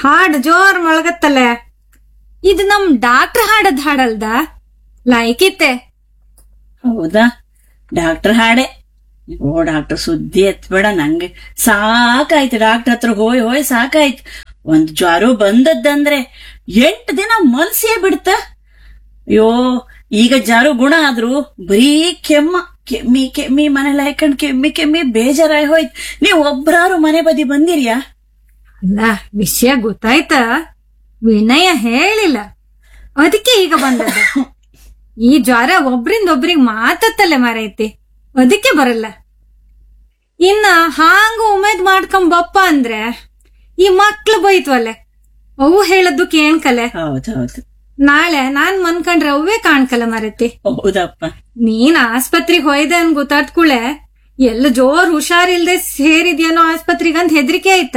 ಹಾಡ್ ಜೋರ್ ಮೊಳಗತ್ತಲೆ. ಇದು ನಮ್ ಡಾಕ್ಟರ್ ಹಾಡದ್ ಹಾಡಲ್ದ ಲಾಯ್ಕಿತ್ತೆ. ಹೌದಾ, ಡಾಕ್ಟರ್ ಹಾಡೆ. ಓ ಡಾಕ್ಟರ್ ಸುದ್ದಿ ಎತ್ಬೇಡ, ನಂಗೆ ಸಾಕಾಯ್ತು. ಡಾಕ್ಟರ್ ಹತ್ರ ಹೋಯ್ ಹೋಯ್ ಸಾಕಾಯ್ತು. ಒಂದ್ ಜ್ವರ ಬಂದದ್ದಂದ್ರೆ 8 ದಿನ ಮಲ್ಸಿಯೇ ಬಿಡ್ತ. ಅಯ್ಯೋ, ಈಗ ಜ್ವರ ಗುಣ ಆದ್ರೂ ಬರೀ ಕೆಮ್ಮಿ ಕೆಮ್ಮಿ ಮನೇಲಿ ಹಾಕೊಂಡ್ ಕೆಮ್ಮಿ ಬೇಜಾರಾಗಿ ಹೋಯ್ತು. ನೀವ್ ಒಬ್ರಾರು ಮನೆ ಬದಿ ಬಂದಿರ್ಯಾ? ಅಲ್ಲ, ವಿಷಯ ಗೊತ್ತಾಯ್ತಾ? ವಿನಯ ಹೇಳಿಲ್ಲ, ಅದಕ್ಕೆ ಈಗ ಬಂದದ್ದು. ಈ ಜ್ವರ ಒಬ್ರಿಂದ ಒಬ್ರಿಗೆ ಮಾತತ್ತಲ್ಲೇ ಮರೈತಿ, ಅದಕ್ಕೆ ಬರಲ್ಲ. ಇನ್ನ ಹಾಂಗ ಉಮೇದ್ ಮಾಡ್ಕೊಂಬಪ್ಪ ಅಂದ್ರೆ ಈ ಮಕ್ಳು ಬೈತ್ವಲ್ಲೆ, ಅವು ಹೇಳದ್ದು ಕೇಳ್ಕಲೆ. ಹೌದೌದು, ನಾಳೆ ನಾನ್ ಮನ್ಕಂಡ್ರೆ ಅವೇ ಕಾಣ್ಕಲ್ಲ ಮರೈತಿ. ಹೌದಪ್ಪ. ನೀನ್ ಆಸ್ಪತ್ರೆಗೆ ಹೋಯ್ದೆ ಅನ್ ಗೊತ್ತಾದ್ ಕೂಳೆ ಎಲ್ಲ ಜೋರ್ ಹುಷಾರಿಲ್ದೆ ಸೇರಿದ್ಯೇನೋ ಆಸ್ಪತ್ರೆಗಂತ ಹೆದರಿಕೆ ಆಯ್ತ.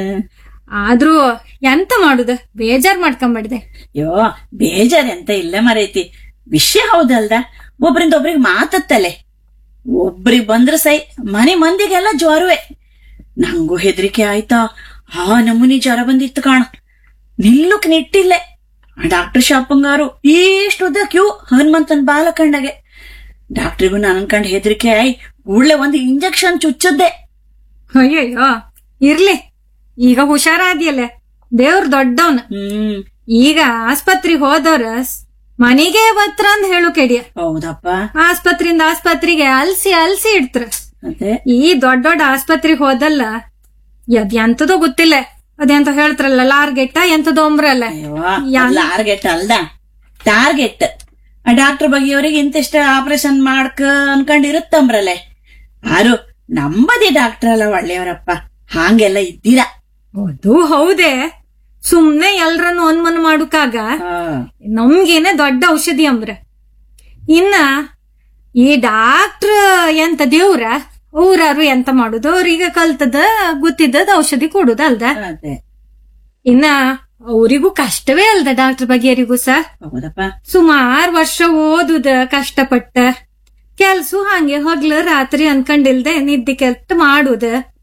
ಆದ್ರೂ ಎಂತ ಮಾಡುದ, ಬೇಜಾರ್ ಮಾಡ್ಕೊಂಬಿಡ್ದೆ. ಅಯ್ಯೋ, ಬೇಜಾರ್ ಎಂತ ಇಲ್ಲ ಮರೈತಿ, ವಿಷಯ ಹೌದಲ್ದ. ಒಬ್ರಿಂದ ಒಬ್ರಿಗೆ ಮಾತತ್ತಲೆ. ಒಬ್ರಿಗೆ ಬಂದ್ರೆ ಸೈ, ಮನೆ ಮಂದಿಗೆಲ್ಲ ಜ್ವರವೇ. ನಂಗೂ ಹೆದರಿಕೆ ಆಯ್ತಾ, ಆ ನಮೂನಿ ಜ್ವರ ಬಂದಿತ್ತು ಕಾಣ. ನಿಲ್ಲುಕ್ ನಿಟ್ಟಿಲ್ಲೆ. ಡಾಕ್ಟರ್ ಶಾಪಂಗಾರು ಇಷ್ಟುದ್ದ ಕ್ಯೂ ಹನುಮಂತನ್ ಬಾಲ ಕಂಡಗೆ. ಡಾಕ್ಟ್ರಿಗೂ ನಾನು ಕಂಡು ಹೆದರಿಕೆ ಆಯ್ ಕೂಡ್ಲೆ ಒಂದು ಇಂಜೆಕ್ಷನ್ ಚುಚ್ಚದ್ದೆ. ಅಯ್ಯಯ್ಯೋ, ಇರ್ಲಿ, ಈಗ ಹುಷಾರಾದ್ಯಲ್ಲ, ದೇವ್ರ ದೊಡ್ಡವನ್. ಈಗ ಆಸ್ಪತ್ರೆಗೆ ಹೋದವ್ರ ಮನೆಗೆ ಬತ್ರ ಅಂತ ಹೇಳು ಕೆಡಿಯ. ಹೌದಪ್ಪ, ಆಸ್ಪತ್ರೆಯಿಂದ ಆಸ್ಪತ್ರೆಗೆ ಅಲ್ಸಿ ಇಡ್ತಾರ. ಈ ದೊಡ್ಡ ದೊಡ್ಡ ಆಸ್ಪತ್ರೆಗೆ ಹೋದಲ್ಲ ಅದ್ ಎಂತದೋ ಗೊತ್ತಿಲ್ಲ, ಅದೆಂತ ಹೇಳ್ತಾರಲ್ಲ ಲಾರ್ಗೆಟ್ಟ ಎಂತದೋ ಅಂಬ್ರಲ್ಲ. ಲಾರ್ಗೆಟ್ ಅಲ್ದ, ಟಾರ್ಗೆಟ್. ಡಾಕ್ಟರ್ ಬಗೆಯವ್ರಿಗೆ ಇಂತಿಷ್ಟ ಆಪರೇಷನ್ ಮಾಡ್ಕ ಅನ್ಕೊಂಡಿರುತ್ತಂಬ್ರಲ್ಲೇ. ಯಾರು ನಂಬದಿ ಡಾಕ್ಟರ್ ಅಲ್ಲ ಒಳ್ಳೆಯವರಪ್ಪ, ಹಾಂಗೆಲ್ಲ ಇದ್ದೀರಾ? ಅದು ಹೌದೇ, ಸುಮ್ನೆ ಎಲ್ರನ್ನು ಅನ್ಮನ್ ಮಾಡುಕಾಗ ನಮ್ಗೇನೆ ದೊಡ್ಡ ಔಷಧಿ ಅಂಬ್ರ. ಇನ್ನ ಈ ಡಾಕ್ಟ್ರ್ ಎಂತ ದೇವ್ರ, ಊರಾರು ಎಂತ ಮಾಡುದು, ಅವ್ರೀಗ ಕಲ್ತದ ಗೊತ್ತಿದ್ದದ ಔಷಧಿ ಕೊಡುದ ಅಲ್ದ. ಇನ್ನ ಅವರಿಗೂ ಕಷ್ಟವೇ ಅಲ್ದ, ಡಾಕ್ಟರ್ ಬಗೆಯರಿಗೂ ಸಹ. ಸುಮಾರು ವರ್ಷ ಓದುದ ಕಷ್ಟಪಟ್ಟ ಕೆಲ್ಸ ಹಾಗೆ ಹಗ್ಲು ರಾತ್ರಿ ಅನ್ಕೊಂಡಿಲ್ದೆ ನಿದ್ದೆ ಕೆಲ್ಸ ಮಾಡುದ.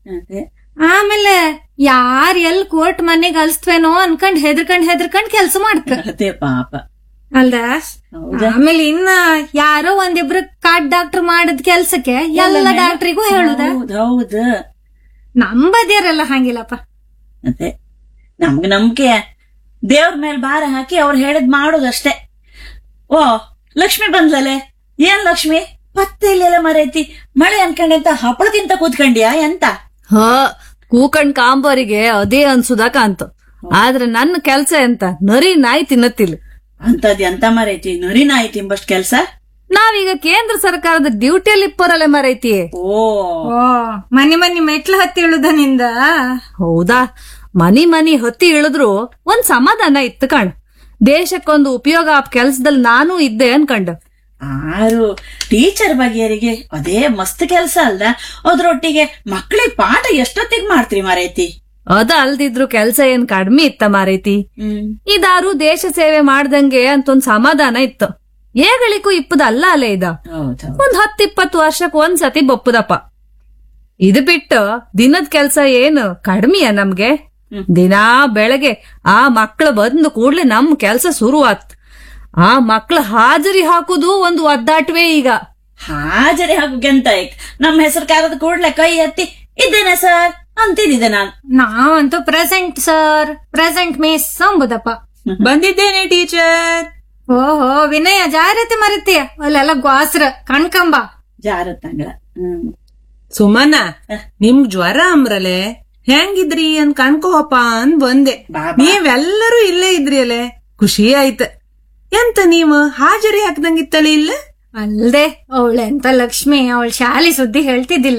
ಆಮೇಲೆ ಯಾರ್ ಎಲ್ ಕೋರ್ಟ್ ಮನೆಗ್ ಅಲ್ಸ್ತವೇನೋ ಅನ್ಕೊಂಡ್ ಹೆದರ್ಕೊಂಡ್ ಕೆಲ್ಸ ಮಾಡ್ಕ ಪಾಪ ಅಲ್ದ. ಆಮೇಲೆ ಇನ್ನ ಯಾರೋ ಒಂದಿಬ್ರು ಕಾಡ್ ಡಾಕ್ಟರ್ ಮಾಡದ್ ಕೆಲ್ಸಕ್ಕೆ ಎಲ್ಲ ಡಾಕ್ಟ್ರಿಗೂ ಹೇಳುದ. ಹೌದು, ನಂಬದಿರಲ್ಲ ಹಂಗಿಲ್ಲಪ್ಪ. ಅದೇ ನಮ್ಗೆ ನಂಬಿಕೆ, ದೇವ್ರ ಮೇಲೆ ಭಾರ ಹಾಕಿ ಅವ್ರು ಹೇಳದ್ ಮಾಡೋದಷ್ಟೇ. ಓ, ಲಕ್ಷ್ಮಿ ಬಂದ್ಲಲೆ. ಏನ್ ಲಕ್ಷ್ಮಿ ಪತ್ತೆ ಇಲ್ಲೆಲ್ಲ ಮರೈತಿ? ಮಳೆ ಅನ್ಕೊಂಡೆಂತ ಹಪ್ಪಳಕ್ಕಿಂತ ಕೂತ್ಕೊಂಡ್ಯಾ ಎಂತ? ಕೂಕಂಡ್ ಕಾಂಬರಿಗೆ ಅದೇ ಅನ್ಸುದಕ ಅಂತ. ಆದ್ರೆ ನನ್ನ ಕೆಲ್ಸ ಎಂತ, ನರಿ ನಾಯಿ ತಿನ್ನತ್ತಿಲ್ಲ. ಅಂತದ್ ಎಂತ ಮರೈತಿ, ನರಿ ನಾಯಿ ತಿಂಬಷ್ಟ್ ಕೆಲ್ಸ? ನಾವೀಗ ಕೇಂದ್ರ ಸರ್ಕಾರದ ಡ್ಯೂಟಿಯಲ್ಲಿ ಇಪ್ಪರಲ್ಲೇ ಮರೈತಿ. ಓ, ಮನಿ ಮೆಟ್ಲು ಹತ್ತಿ ಇಳುದ ನಿಂದ? ಹೌದಾ, ಮನಿ ಹತ್ತಿ ಇಳಿದ್ರು ಒಂದ್ ಸಮಾಧಾನ ಇತ್ತು ಕಣ್. ದೇಶಕ್ಕೊಂದು ಉಪಯೋಗ ಆ ಕೆಲ್ಸದಲ್ಲಿ ನಾನು ಇದ್ದೆ ಅನ್ಕಂಡ. ಆರು ಟೀಚರ್ ಬಗೆಯರಿಗೆ ಅದೇ ಮಸ್ತ್ ಕೆಲ್ಸ ಅಲ್ದ. ಅದ್ರೊಟ್ಟಿಗೆ ಮಕ್ಳಿಗೆ ಪಾಠ ಎಷ್ಟೊತ್ತಿಗೆ ಮಾಡ್ತೀರಿ ಮಾರೈತಿ? ಅದ ಅಲ್ದಿದ್ರು ಕೆಲ್ಸ ಏನ್ ಕಡಿಮೆ ಇತ್ತ ಮಾರೈತಿ. ಇದಾರು ದೇಶ ಸೇವೆ ಮಾಡ್ದಂಗೆ ಅಂತ ಒಂದ್ ಸಮಾಧಾನ ಇತ್ತು. ಏಗಳಿಗೂ ಇಪ್ಪದ ಅಲ್ಲ ಅಲ್ಲೇ ಇದ. ಒಂದ್ 10-20 ವರ್ಷಕ್ ಒಂದ್ಸತಿ ಬಪ್ಪುದಪ್ಪ. ಇದು ಬಿಟ್ಟು ದಿನದ ಕೆಲ್ಸ ಏನು ಕಡಿಮೆಯ ನಮ್ಗೆ? ದಿನಾ ಬೆಳಗ್ಗೆ ಆ ಮಕ್ಳು ಬಂದು ಕೂಡ್ಲೆ ನಮ್ ಕೆಲ್ಸ ಶುರುವಾತ್. ಆ ಮಕ್ಳು ಹಾಜರಿ ಹಾಕುದು ಒಂದು ಒದ್ದಾಟವೇ. ಈಗ ಹಾಜರಿ ಹಾಕುಗೆಂತ ನಮ್ಮ ಹೆಸರು ಕಾರದ ಕೂಡ್ಲೆ ಕೈ ಎತ್ತಿ ಇದ್ದೇನೆ ಸರ್ ಅಂತಿದ್ದೆ ನಾನು. ನಾವಂತೂ ಪ್ರೆಸೆಂಟ್ ಸರ್, ಪ್ರೆಸೆಂಟ್ ಮಿಸ್ ಅಂಬುದಪ್ಪ. ಬಂದಿದ್ದೇನೆ ಟೀಚರ್. ಓಹೋ ವಿನಯ, ಜಾರತಿ ಮರತಿ ಅಲ್ಲೆಲ್ಲ ಗ್ವಾಸ್ರ ಕಣ್ಕಂಬ ಜಾರತ್ತಂಗಳ. ಸುಮನ, ನಿಮ್ ಜ್ವರ ಅಂಬ್ರಲೆ ಹೆಂಗಿದ್ರಿ ಅಂತ ಕಣ್ಕೋಪ್ಪ ಅಂದ್ ಬಂದೆ. ನೀವೆಲ್ಲರೂ ಇಲ್ಲೇ ಇದ್ರಿ ಅಲೆ, ಖುಷಿ ಆಯ್ತ. ಎಂತ ನೀವು ಹಾಜರಿ ಹಾಕ್ದಂಗಿತ್ತಲ್ಲ ಇಲ್ಲ? ಅಲ್ದೆ ಅವಳೆಂತ ಲಕ್ಷ್ಮಿ, ಅವಳ ಶಾಲೆ ಸುದ್ದಿ ಹೇಳ್ತಿದ್ದಿಲ್ಲ.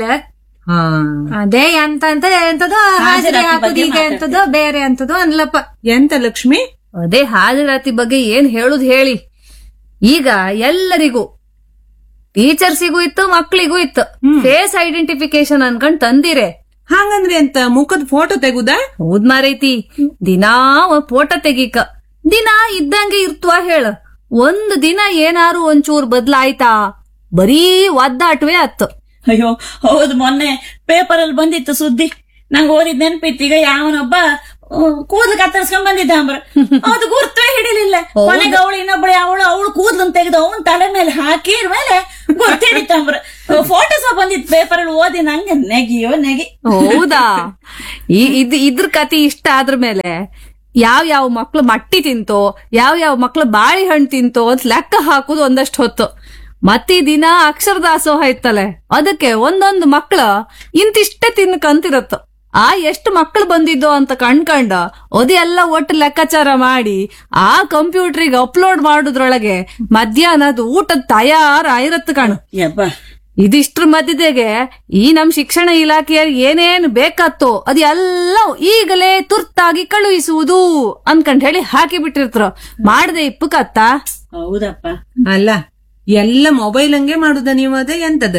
ಅದೇ ಎಂತದೋ ಹಾಜರಿ ಹಾಕುದು, ಈಗ ಎಂತದೋ ಬೇರೆ ಅಂತದೋ ಅನ್ಲಪ್ಪ. ಎಂತ ಲಕ್ಷ್ಮಿ? ಅದೇ ಹಾಜರಾತಿ ಬಗ್ಗೆ ಏನ್ ಹೇಳುದ್ ಹೇಳಿ. ಈಗ ಎಲ್ಲರಿಗೂ, ಟೀಚರ್ಸಿಗೂ ಇತ್ತು, ಮಕ್ಳಿಗೂ ಇತ್ತು, ಫೇಸ್ ಐಡೆಂಟಿಫಿಕೇಶನ್ ಅನ್ಕೊಂಡ್ ತಂದಿರೆ. ಹಂಗಂದ್ರೆ ಎಂತ ಮುಖದ ಫೋಟೋ ತೆಗುದ? ಹೌದ್ ಮಾರೈತಿ, ದಿನಾ ಫೋಟೋ ತೆಗೀಕ. ದಿನ ಇದ್ದಂಗೆ ಇರ್ತವ ಹೇಳ. ಒಂದ್ ದಿನ ಏನಾರು ಒಂಚೂರ್ ಬದ್ಲಾಯ್ತಾ, ಬರೀ ಒದ್ದಾಟವೇ ಅತ್ತು. ಅಯ್ಯೋ ಹೌದು, ಮೊನ್ನೆ ಪೇಪರ್ ಅಲ್ಲಿ ಬಂದಿತ್ತು ಸುದ್ದಿ, ನಂಗೆ ಓದಿದ್ ನೆನ್ಪಿತ್ತು. ಈಗ ಯಾವನೊಬ್ಬ ಕೂದ್ಲು ಕತ್ತರಿಸ್ಕೊಂಡ್ ಬಂದಿದ್ದ ಅಂಬ್ರ ಅದು ಗುರ್ತವೇ ಹಿಡಿಲಿಲ್ಲ. ಕೊನೆಗೆ ಅವಳು ಇನ್ನೊಬ್ಬಳು ಅವಳು ಕೂದ್ಲನ್ ತೆಗೆದು ಅವನ್ ತಲೆ ಮೇಲೆ ಹಾಕಿದ ಮೇಲೆ ಗುರ್ತು ಹಿಡಿತಂಬ್ರ. ಫೋಟೋ ಸಹ ಬಂದಿತ್ತು ಪೇಪರ್ ಅಲ್ಲಿ ಓದಿ ನಂಗೆ ನೆಗಿಯೋ ನೆಗಿ. ಹೌದಾ? ಇದ್ರ ಕತಿ ಇಷ್ಟ ಆದ್ರ ಮೇಲೆ ಯಾವ ಮಕ್ಳು ಮಟ್ಟಿ ತಿಂತೋ, ಯಾವ ಮಕ್ಳು ಬಾಳೆಹಣ್ಣು ತಿಂತೋ ಅಂತ ಲೆಕ್ಕ ಹಾಕುದು ಒಂದಷ್ಟು ಹೊತ್ತು. ಮತ್ತೆ ದಿನ ಅಕ್ಷರ ದಾಸೋಹ ಇತ್ತಲೆ, ಅದಕ್ಕೆ ಒಂದೊಂದು ಮಕ್ಳು ಇಂತಿಷ್ಟೇ ತಿನ್ಕಂತಿರತ್ತು. ಎಷ್ಟು ಮಕ್ಳು ಬಂದಿದ್ದೋ ಅಂತ ಕಣ್ಕಂಡ ಅದೆಲ್ಲ ಒಟ್ಟು ಲೆಕ್ಕಾಚಾರ ಮಾಡಿ ಆ ಕಂಪ್ಯೂಟರ್ಗೆ ಅಪ್ಲೋಡ್ ಮಾಡುದ್ರೊಳಗೆ ಮಧ್ಯಾಹ್ನದ ಊಟದ ತಯಾರಾಗಿರತ್ತು ಕಾಣು. ಇದಿಷ್ಟ್ರ ಮಧ್ಯದಾಗೆ ಈ ನಮ್ ಶಿಕ್ಷಣ ಇಲಾಖೆಯಲ್ಲಿ ಏನೇನು ಬೇಕಾತ್ತೋ ಅದೆಲ್ಲ ಈಗಲೇ ತುರ್ತಾಗಿ ಕಳುಹಿಸುವುದು ಅನ್ಕಂಡ್ ಹೇಳಿ ಹಾಕಿ ಬಿಟ್ಟಿರ್ತಾರ. ಮಾಡದೆ ಇಪ್ಪು ಕತ್ತ. ಹೌದಪ್ಪ. ಅಲ್ಲ, ಎಲ್ಲ ಮೊಬೈಲ್ ಹಂಗೆ ಮಾಡುದ ನೀವು? ಅದೇ ಎಂತದ?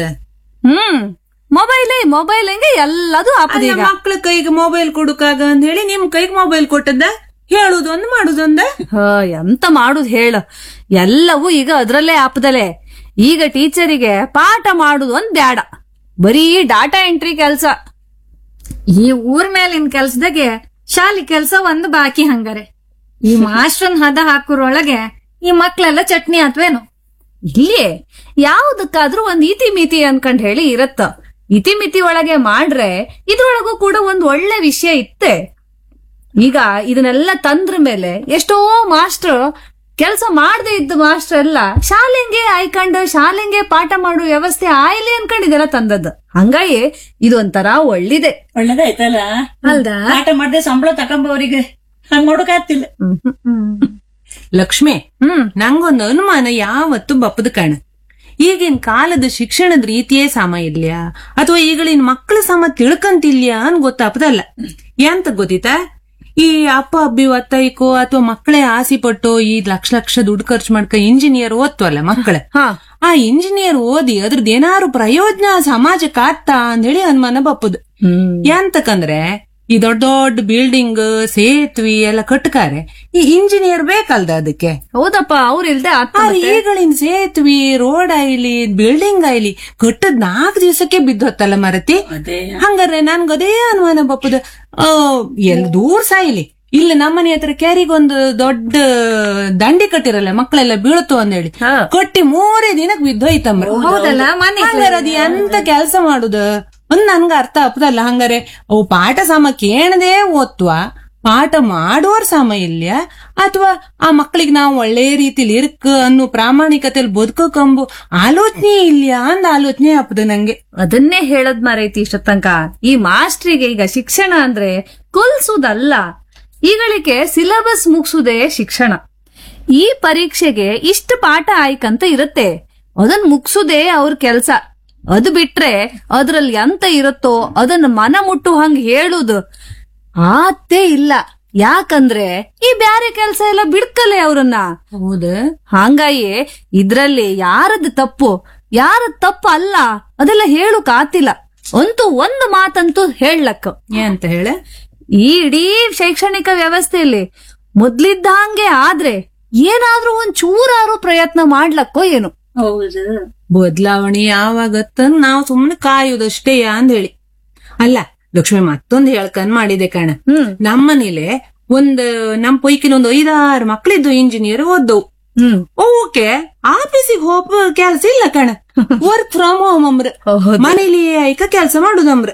ಮೊಬೈಲ್ ಹಂಗೆ ಎಲ್ಲದು ಆಪದ. ಮಕ್ಳ ಕೈಗೆ ಮೊಬೈಲ್ ಕೊಡುಕಾಗ ಅಂತ ಹೇಳಿ ನಿಮ್ ಕೈಗೆ ಮೊಬೈಲ್ ಕೊಟ್ಟದ? ಹೇಳುದೊಂದು ಮಾಡುದೊಂದ? ಎಂತ ಮಾಡುದು ಹೇಳು, ಎಲ್ಲವೂ ಈಗ ಅದ್ರಲ್ಲೇ ಆಪದಲೆ. ಈಗ ಟೀಚರಿಗೆ ಪಾಠ ಮಾಡುದು ಒಂದ್ ಬ್ಯಾಡ, ಬರೀ ಡಾಟಾ ಎಂಟ್ರಿ ಕೆಲ್ಸ. ಈ ಊರ್ ಮೇಲಿನ ಕೆಲ್ಸದಾಗೆ ಶಾಲಿ ಕೆಲ್ಸ ಒಂದು ಬಾಕಿ ಹಂಗಾರೆ. ಈ ಮಾಸ್ಟರ್ನ್ ಹದ ಹಾಕುರೊಳಗೆ ಈ ಮಕ್ಳೆಲ್ಲ ಚಟ್ನಿ ಆತ್ವೇನು? ಇಲ್ಲಿ ಯಾವ್ದಕ್ಕಾದ್ರೂ ಒಂದ್ ಇತಿಮಿತಿ ಅನ್ಕಂಡ್ ಹೇಳಿ ಇರತ್ತ. ಇತಿಮಿತಿ ಒಳಗೆ ಮಾಡ್ರೆ ಇದ್ರೊಳಗೂ ಕೂಡ ಒಂದ್ ಒಳ್ಳೆ ವಿಷಯ ಇತ್ತೆ. ಈಗ ಇದನ್ನೆಲ್ಲ ತಂದ್ರ ಮೇಲೆ ಎಷ್ಟೋ ಮಾಸ್ಟರ್ ಕೆಲಸ ಮಾಡದೇ ಇದ್ದ ಮಾಸ್ಟರ್ ಎಲ್ಲ ಶಾಲೆಂಗೆ ಆಯ್ಕೊಂಡು ಶಾಲೆಂಗೆ ಪಾಠ ಮಾಡೋ ವ್ಯವಸ್ಥೆ ಆಯ್ಲಿ ಅನ್ಕೊಂಡಿದೆಲ್ಲ ತಂದದ್ದು. ಹಂಗಾಗಿ ಇದೊಂಥರ ಒಳ್ಳೇದಾಯ್ತಲ್ಲ ಅಲ್ದಾ? ಪಾಠ ಮಾಡದೆ ಸಂಬಳ ತಕೊಂಬವ್ರಿಗೆ ಹಂಗ ಮಾಡೋಕಾಗ್ತಿಲ್ಲ. ಲಕ್ಷ್ಮಿ, ನಂಗೊಂದು ಅನುಮಾನ ಯಾವತ್ತು ಬಪ್ಪದ ಕಾಣ. ಈಗಿನ ಕಾಲದ ಶಿಕ್ಷಣದ ರೀತಿಯೇ ಸಮ ಇಲ್ಯಾ ಅಥವಾ ಈಗಳಿನ ಮಕ್ಕಳ ಸಮ ತಿಳ್ಕಂತಿಲ್ಯಾ ಅನ್ ಗೊತ್ತಾಪದಲ್ಲ. ಎಂತ ಗೊತ್ತಿತ್ತಾ? ಈ ಅಪ್ಪ ಅಬ್ಬಿ ಒತ್ತಾಯಿಕೋ ಅಥವಾ ಮಕ್ಕಳೇ ಆಸೆ ಪಟ್ಟೋ ಈ ಲಕ್ಷ ದುಡ್ಡು ಖರ್ಚು ಮಾಡ್ಕ ಇಂಜಿನಿಯರ್ ಓದ್ತವಲ್ಲ ಮಕ್ಕಳ, ಆ ಇಂಜಿನಿಯರ್ ಓದಿ ಅದ್ರದ್ದು ಏನಾರು ಪ್ರಯೋಜನ ಸಮಾಜಕ್ಕೆ ಆಗ್ತಾ ಅಂದೇಳಿ ಅನುಮಾನ ಬಪ್ಪದು. ಎಂತಕಂದ್ರೆ ಈ ದೊಡ್ಡ ದೊಡ್ಡ ಬಿಲ್ಡಿಂಗ್ ಸೇತುವೆ ಎಲ್ಲ ಕಟ್ಕಾರೆ ಈ ಇಂಜಿನಿಯರ್ ಬೇಕಲ್ದ ಅದಕ್ಕೆ. ಹೌದಪ್ಪ, ಅವ್ರ ಇಲ್ದೆ ಈಗಳಿನ ಸೇತುವೆ ರೋಡ್ ಆಯ್ಲಿ ಬಿಲ್ಡಿಂಗ್ ಆಯ್ಲಿ ಕಟ್ಟದ್ 4 ದಿವಸಕ್ಕೆ ಬಿದ್ದೊತ್ತಲ್ಲ ಮರತಿ. ಹಂಗಾರೆ ನನ್ಗದೇ ಅನುಮಾನ ಬಪ್ಪದ. ದೂರ ಸಾಯ್ಲಿ, ಇಲ್ಲ ನಮ್ಮನೆ ಹತ್ರ ಕ್ಯಾರಿಗೊಂದು ದೊಡ್ಡ ದಂಡಿ ಕಟ್ಟಿರಲ್ಲ ಮಕ್ಕಳೆಲ್ಲ ಬೀಳತು ಅಂದೇಳಿ ಕಟ್ಟಿ 3 ದಿನಕ್ಕೆ ಬಿದ್ದೋಯ್ತಮ್ಮ. ಹಂಗಾರೆ ಅದ್ ಎಂತ ಕೆಲ್ಸ ಮಾಡುದ ಒಂದ್ ನನ್ಗ ಅರ್ಥ ಆಗ್ತದಲ್ಲ. ಹಂಗಾರೆ ಅವು ಪಾಠ ಸಮ ಕೇಳದೆ ಓದ್ವಾ, ಪಾಠ ಮಾಡುವರ್ ಸಮ ಇಲ್ಲ, ಅಥವಾ ಆ ಮಕ್ಕಳಿಗೆ ನಾವು ಒಳ್ಳೆ ರೀತಿಲಿ ಇರ್ಕ ಅನ್ನೋ ಪ್ರಾಮಾಣಿಕತೆಯಲ್ಲಿ ಬದುಕಂಬು ಆಲೋಚನೆ ಇಲ್ಲ ಅಂದ ಆಲೋಚನೆ ಆಗ್ತದ ನಂಗೆ. ಅದನ್ನೇ ಹೇಳದ್ ಮಾರೈತಿ ಇಷ್ಟತಂಕ. ಈ ಮಾಸ್ಟ್ರಿಗೆ ಈಗ ಶಿಕ್ಷಣ ಅಂದ್ರೆ ಕಲ್ಸುದಲ್ಲ, ಈಗಳಿಗೆ ಸಿಲೆಬಸ್ ಮುಗ್ಸುದೇ ಶಿಕ್ಷಣ. ಈ ಪರೀಕ್ಷೆಗೆ ಇಷ್ಟ ಪಾಠ ಆಯ್ಕಂತ ಇರುತ್ತೆ, ಅದನ್ ಮುಗ್ಸುದೇ ಅವ್ರ ಕೆಲ್ಸ. ಅದು ಬಿಟ್ರೆ ಅದ್ರಲ್ಲಿ ಎಂತ ಇರುತ್ತೋ ಅದನ್ನ ಮನ ಮುಟ್ಟು ಹಂಗ ಹೇಳುದು ಆತೇ ಇಲ್ಲ. ಯಾಕಂದ್ರೆ ಈ ಬ್ಯಾರೆ ಕೆಲ್ಸ ಎಲ್ಲ ಬಿಡ್ಕಲೆ ಅವ್ರನ್ನ. ಹೌದ? ಹಂಗಾಗಿ ಇದ್ರಲ್ಲಿ ಯಾರದ್ ತಪ್ಪು ತಪ್ಪು ಅಲ್ಲ ಅದೆಲ್ಲ ಹೇಳುಕ್ ಆತಿಲ್ಲ. ಅಂತೂ ಒಂದು ಮಾತಂತೂ ಹೇಳಕ್ಕ. ಅಂತ ಹೇಳ, ಈ ಇಡೀ ಶೈಕ್ಷಣಿಕ ವ್ಯವಸ್ಥೆಯಲ್ಲಿ ಮೊದ್ಲಿದ್ದಂಗೆ ಆದ್ರೆ ಏನಾದ್ರೂ ಒಂದ್ ಚೂರಾರು ಪ್ರಯತ್ನ ಮಾಡ್ಲಕ್ಕೋ ಏನು. ಹೌದು, ಬದಲಾವಣೆ ಯಾವಾಗತ್ತ ನಾವು ಸುಮ್ನೆ ಕಾಯುದಷ್ಟೇ ಅಂದ್ ಹೇಳಿ. ಅಲ್ಲ ಲಕ್ಷ್ಮಿ, ಮತ್ತೊಂದು ಹೇಳ್ಕಂಡ್ ಮಾಡಿದೆ ಕಣ. ನಮ್ಮನೇಲೆ ನಮ್ ಪೈಕಿನ 5-6 ಮಕ್ಳಿದ್ದು ಇಂಜಿನಿಯರ್ ಓದ್ದವು. ಓಕೆ, ಆಫೀಸಿಗೆ ಹೋಗ ಕೆಲ್ಸ ಇಲ್ಲ ಕಣ, ವರ್ಕ್ ಫ್ರಮ್ ಹೋಮ್ ಅಂಬ್ರ. ಮನೇಲಿ ಐಕ ಕೆಲ್ಸ ಮಾಡುದಮ್ರ.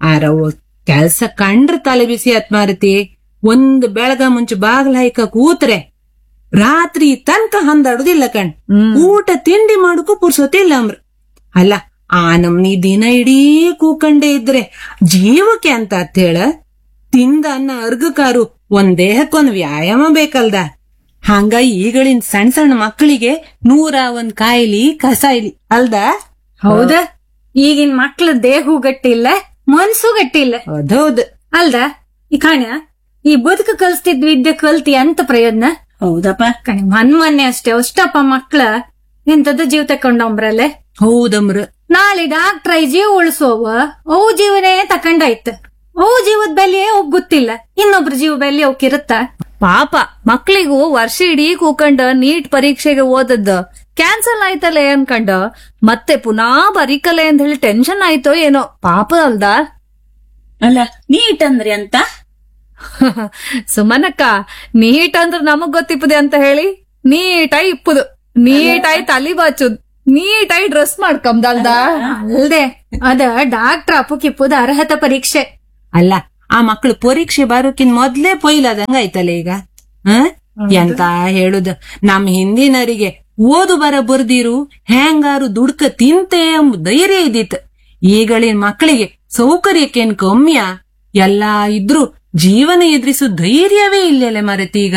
ಕೆಲ್ಸ ಕಂಡ್ರ ತಲೆ ಬಿಸಿ ಆತ್ ಮಾರತಿ. ಒಂದ್ ಬೆಳಗ ಮುಂಚೆ ಬಾಗ್ಲ ಹೈಕ ಕೂತ್ರೆ ರಾತ್ರಿ ತನಕ ಹಂದಾಡುದಿಲ್ಲ ಕಣ್. ಊಟ ತಿಂಡಿ ಮಾಡಕ್ಕೂ ಪುರ್ಸೊತ್ತಿಲ್ಲ ಅಂಬ್ರ. ಅಲ್ಲ, ಆ ನಮ್ನಿ ದಿನ ಇಡೀ ಕೂಕಂಡೇ ಇದ್ರೆ ಜೀವಕ್ಕೆ ಅಂತ ಹೇಳ ತಿಂದ ಅನ್ನ ಅರ್ಗಕಾರು ಒಂದ್ ದೇಹಕ್ಕೊಂದ್ ವ್ಯಾಯಾಮ ಬೇಕಲ್ದ. ಹಂಗ ಈಗಳಿನ ಸಣ್ಣ ಸಣ್ಣ ಮಕ್ಕಳಿಗೆ 101 ಕಾಯಿಲಿ ಕಸಾಯಿಲಿ ಅಲ್ದ. ಹೌದ? ಈಗಿನ ಮಕ್ಳ ದೇಹೂ ಗಟ್ಟಿಲ್ಲ, ಮನ್ಸು ಗಟ್ಟಿಲ್ಲ. ಹೌದೌದು ಅಲ್ದ? ಈ ಕಾಣ್ಯ ಈ ಬದುಕು ಕಲ್ಸ್ತಿದ್ ವಿದ್ಯೆ ಕಲ್ತಿ ಅಂತ ಪ್ರಯೋಜನ? ಹೌದಪ್ಪ. ಮೊನ್ನೆ ಅಷ್ಟಪ್ಪ ಮಕ್ಳ ಎಂತದ ಜೀವ ತಕೊಂಡಂಬ್ರಲ್ಲೇ. ಹೌದಮ್ರ. ನಾಳೆ ಡಾಕ್ಟ್ರ ಜೀವ ಉಳಿಸೋವ ಅವು ಜೀವನೇ ತಕೊಂಡಾಯ್ತು. ಅವು ಜೀವದ ಬೆಲೆ ಅವಕ್ ಗೊತ್ತಿಲ್ಲ, ಇನ್ನೊಬ್ರ ಜೀವ ಬೆಲೆ ಅವಕ್ಕಿರುತ್ತ. ಪಾಪ ಮಕ್ಳಿಗೂ ವರ್ಷ ಇಡೀ ಕೂಕಂಡ ನೀಟ್ ಪರೀಕ್ಷೆಗೆ ಓದದ್ದು ಕ್ಯಾನ್ಸಲ್ ಆಯ್ತಲ್ಲ ಅನ್ಕಂಡ ಮತ್ತೆ ಪುನಃ ಬರೀಕಲೆ ಅಂತ ಹೇಳಿ ಟೆನ್ಷನ್ ಆಯ್ತೋ ಏನೋ. ಪಾಪ ಅಲ್ದ? ಅಲ್ಲ, ನೀಟ್ ಅಂದ್ರೆ ಅಂತ ಸುಮನಕ್ಕ, ನೀಟ್ ಅಂದ್ರೆ ನಮಗ್ ಗೊತ್ತಿಪ್ಪದೆ ಅಂತ ಹೇಳಿ ನೀಟಾಗಿ ಇಪ್ಪುದು, ನೀಟಾಗಿ ತಲಿ ಬಾಚುದು, ನೀಟಾಗಿ ಡ್ರೆಸ್ ಮಾಡ್ಕೊಂಬಲ್ದ. ಅಲ್ದೆ ಅದ ಡಾಕ್ಟರ್ ಅಪ್ಪುಕಿಪ್ಪುದ ಅರ್ಹತಾ ಪರೀಕ್ಷೆ. ಅಲ್ಲ, ಆ ಮಕ್ಳು ಪರೀಕ್ಷೆ ಬರೋಕಿನ್ ಮೊದ್ಲೇ ಪೊಯ್ಲದಂಗ ಐತಲ್ಲ ಈಗ. ಎಂತ ಹೇಳುದು, ನಮ್ ಹಿಂದಿನರಿಗೆ ಓದು ಬರ ಬರ್ದಿರು ಹೆಂಗಾರು ದುಡ್ಕ ತಿಂತೆ ಎಂಬ ಧೈರ್ಯ ಇದ್ದಿತ್ತು. ಈಗಳಿನ ಮಕ್ಕಳಿಗೆ ಸೌಕರ್ಯಕ್ಕೇನ್ ಕಮ್ಮಿಯ, ಎಲ್ಲಾ ಇದ್ರು ಜೀವನ ಎದುರಿಸೋ ಧೈರ್ಯವೇ ಇಲ್ಲಲೆ ಮರೆತೀಗ.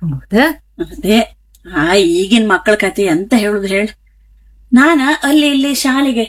ಅದೇ ಈಗಿನ ಮಕ್ಕಳ ಕತೆ ಎಂತ ಹೇಳುದು ಹೇಳ. ನಾನ ಅಲ್ಲಿ ಇಲ್ಲಿ ಶಾಲೆಗೆ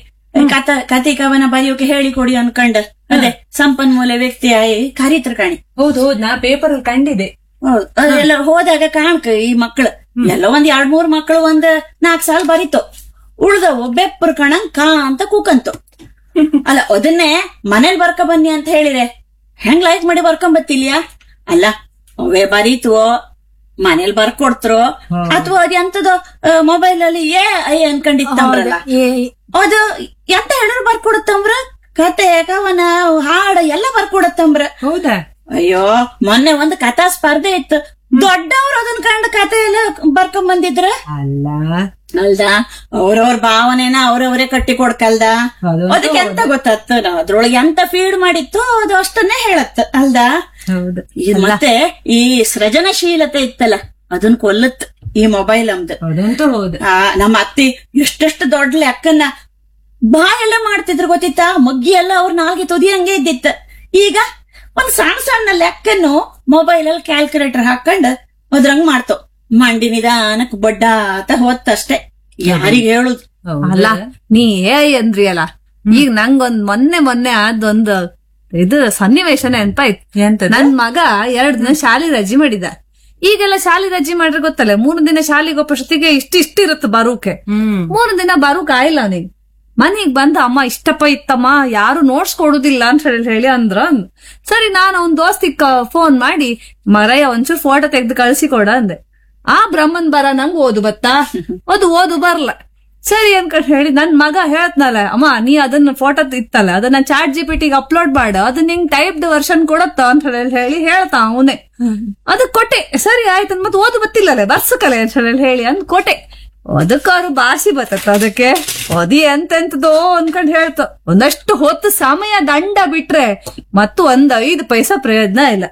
ಕತೆ ಕವನ ಬರೆಯೋಕೆ ಹೇಳಿಕೊಡಿ ಅನ್ಕಂಡ ಅದೇ ಸಂಪನ್ಮೂಲ ವ್ಯಕ್ತಿ ಕರೀತ್ರ ಕಾಣಿ. ಹೌದು, ನಾ ಪೇಪರ್ ಅಲ್ಲಿ ಕಂಡಿದೆ. ಹೌದು, ಅದೆಲ್ಲ ಹೋದಾಗ ಕಾಣ್ಕ ಈ ಮಕ್ಳು ಎಲ್ಲ ಒಂದ್ 2-3 ಮಕ್ಳು ಒಂದ್ 4 ಸಾಲ ಬರೀತು, ಉಳ್ದವು ಬೆಪ್ಪರ್ ಕಣಂಗ್ ಕಾ ಅಂತ ಕೂಕಂತು. ಅಲ್ಲ, ಅದನ್ನೇ ಮನೇಲಿ ಬರ್ಕ ಬನ್ನಿ ಅಂತ ಹೇಳಿದೆ, ಹೆಂಗ್ ಲೈಕ್ ಮಾಡಿ ಬರ್ಕೊಂಡ್ ಬತ್ತಿಲ್ಯಾ? ಅಲ್ಲ, ಅವೇ ಬರೀತು ಮನೇಲಿ ಬರ್ಕೊಡ್ತ್ರು ಅಥವಾ ಅದ್ ಎಂತದೋ ಮೊಬೈಲ್ ಅಲ್ಲಿ ಅನ್ಕೊಂಡಿತ್ತಂಬ್ರಲ್ಲ, ಅದು ಎಂತ ಹೇಳಿದ್ರು ಬರ್ಕೊಡತ್ತಂಬ್ರ. ಕತೆ ಕವನ ಹಾಡು ಎಲ್ಲ ಬರ್ಕೊಡತ್ತಂಬ್ರ. ಹೌದಾ? ಅಯ್ಯೋ, ಮೊನ್ನೆ ಒಂದು ಕಥಾ ಸ್ಪರ್ಧೆ ಇತ್ತು, ದೊಡ್ಡವ್ರು ಅದನ್ ಕಂಡ ಕತೆ ಎಲ್ಲ ಬರ್ಕೊಂಡ್ ಬಂದಿದ್ರ. ಅಲ್ಲ ಅಲ್ದ, ಅವ್ರವ್ರ ಭಾವನೆನ ಅವ್ರವರೇ ಕಟ್ಟಿ ಕೊಡ್ಕಲ್ದ. ಅದಕ್ಕೆ ಎಂತ ಗೊತ್ತಾಗ್ತ, ಅದ್ರೊಳಗೆ ಎಂತ ಫೀಡ್ ಮಾಡಿತ್ತು ಅದು ಅಷ್ಟನ್ನೇ ಹೇಳತ್ತ ಅಲ್ದ. ಹೌದು. ಮತ್ತೆ ಈ ಸೃಜನಶೀಲತೆ ಇತ್ತಲ್ಲ, ಅದನ್ ಕೊಲ್ಲತ್ ಈ ಮೊಬೈಲ್ ಅಮ್ದು. ಅದಂತೂ ಹೌದು. ನಮ್ಮ ಅತ್ತಿ ಎಷ್ಟೆಷ್ಟು ದೊಡ್ಡ ಲೆಕ್ಕನ್ನ ಬಾಯೆಲ್ಲ ಮಾಡ್ತಿದ್ರು ಗೊತ್ತಿತ್ತಾ, ಮಗ್ಗಿ ಎಲ್ಲ ಅವ್ರ ನಾಲ್ಗೆ ತುದಿ ಹಂಗೆ ಇದ್ದಿತ್ತ. ಈಗ ಒಂದ್ ಸಣ್ಣ ಸಣ್ಣ ಲೆಕ್ಕನ್ನು ಮೊಬೈಲ್ ಅಲ್ಲಿ ಕ್ಯಾಲ್ಕುಲೇಟರ್ ಹಾಕೊಂಡ್ ಅದ್ರಂಗ್ ಮಾಡ್ತೋ, ಮಂಡಿ ನಿಧಾನಕ್ ಬಡ್ಡ ಅಂತ ಹೊತ್ತಷ್ಟೇ. ಯಾರಿಗ ಹೇಳುದು? ಅಲ್ಲ, ನೀ ಅಂದ್ರಿ ಅಲ್ಲ, ಈಗ ನಂಗೊಂದ್ ಮೊನ್ನೆ ಅದೊಂದು ಇದು ಸನ್ನಿವೇಶ ನೆನ್ಪಾಯ್ತು. ನನ್ ಮಗ 2 ದಿನ ಶಾಲೆ ರಜೆ ಮಾಡಿದ. ಈಗೆಲ್ಲ ಶಾಲೆ ರಜೆ ಮಾಡ್ರೆ ಗೊತ್ತಲ್ಲ, 3 ದಿನ ಶಾಲೆಗೆ ಒಪ್ಪಷ್ಟೊತ್ತಿಗೆ ಇಷ್ಟಿರುತ್ತೆ ಬರೋಕೆ. 3 ದಿನ ಬರೋಕ್ ಆಯ್ಲ ಅವನಿಗೆ. ಮನೆಗ್ ಬಂದ, ಅಮ್ಮ ಇಷ್ಟಪ್ಪ ಇತ್ತಮ್ಮ, ಯಾರು ನೋಟ್ಸ್ ಕೊಡುದಿಲ್ಲ ಅಂತ ಹೇಳಿ ಅಂದ್ರ. ಸರಿ, ನಾನು ಅವ್ನ್ ದೋಸ್ತಿಗ್ ಫೋನ್ ಮಾಡಿ, ಮರಯ್ಯ ಒಂಚೂರು ಫೋಟೋ ತೆಗ್ದು ಕಳ್ಸಿ ಕೊಡ ಅಂದೆ. ಆ ಬ್ರಹ್ಮನ್ ಬರ ನಂಗ್ ಓದು ಬತ್ತಾ, ಅದು ಓದು ಬರ್ಲ. ಸರಿ ಅನ್ಕೊಂಡ್ ಹೇಳಿ ನನ್ ಮಗ ಹೇಳ್ತನಲ್ಲ, ಅಮ್ಮ ನೀ ಅದನ್ನ ಫೋಟೋ ಇತ್ತಲ್ಲ ಅದನ್ನ ಚಾಟ್ GPT ಗೆ ಅಪ್ಲೋಡ್ ಮಾಡ, ಅದು ನಿಂಗ್ ಟೈಪ್ಡ್ ವರ್ಷನ್ ಕೊಡತ್ತ ಅಂತ ಹೇಳಿ ಹೇಳ್ತಾ ಅವನೇ. ಅದಕ್ ಕೊಟ್ಟೆ. ಸರಿ ಆಯ್ತು, ಮತ್ ಓದು ಬತ್ತಿಲ್ಲಲ್ಲ ಬರ್ಸಕಲೆ ಅಂತ ಹೇಳಿ ಅಂದ್ ಕೊಟ್ಟೆ. ಅದಕ್ಕ ಅವ್ರು ಬಾಸಿ ಬತ್ತ, ಅದಕ್ಕೆ ಅದಿ ಎಂತೆಂತದೋ ಅನ್ಕೊಂಡ್ ಹೇಳ್ತು. ಒಂದಷ್ಟು ಹೊತ್ತು ಸಮಯ ದಂಡ ಬಿಟ್ರೆ ಮತ್ತು 5 ಪೈಸಾ ಪ್ರಯೋಜನ ಇಲ್ಲ.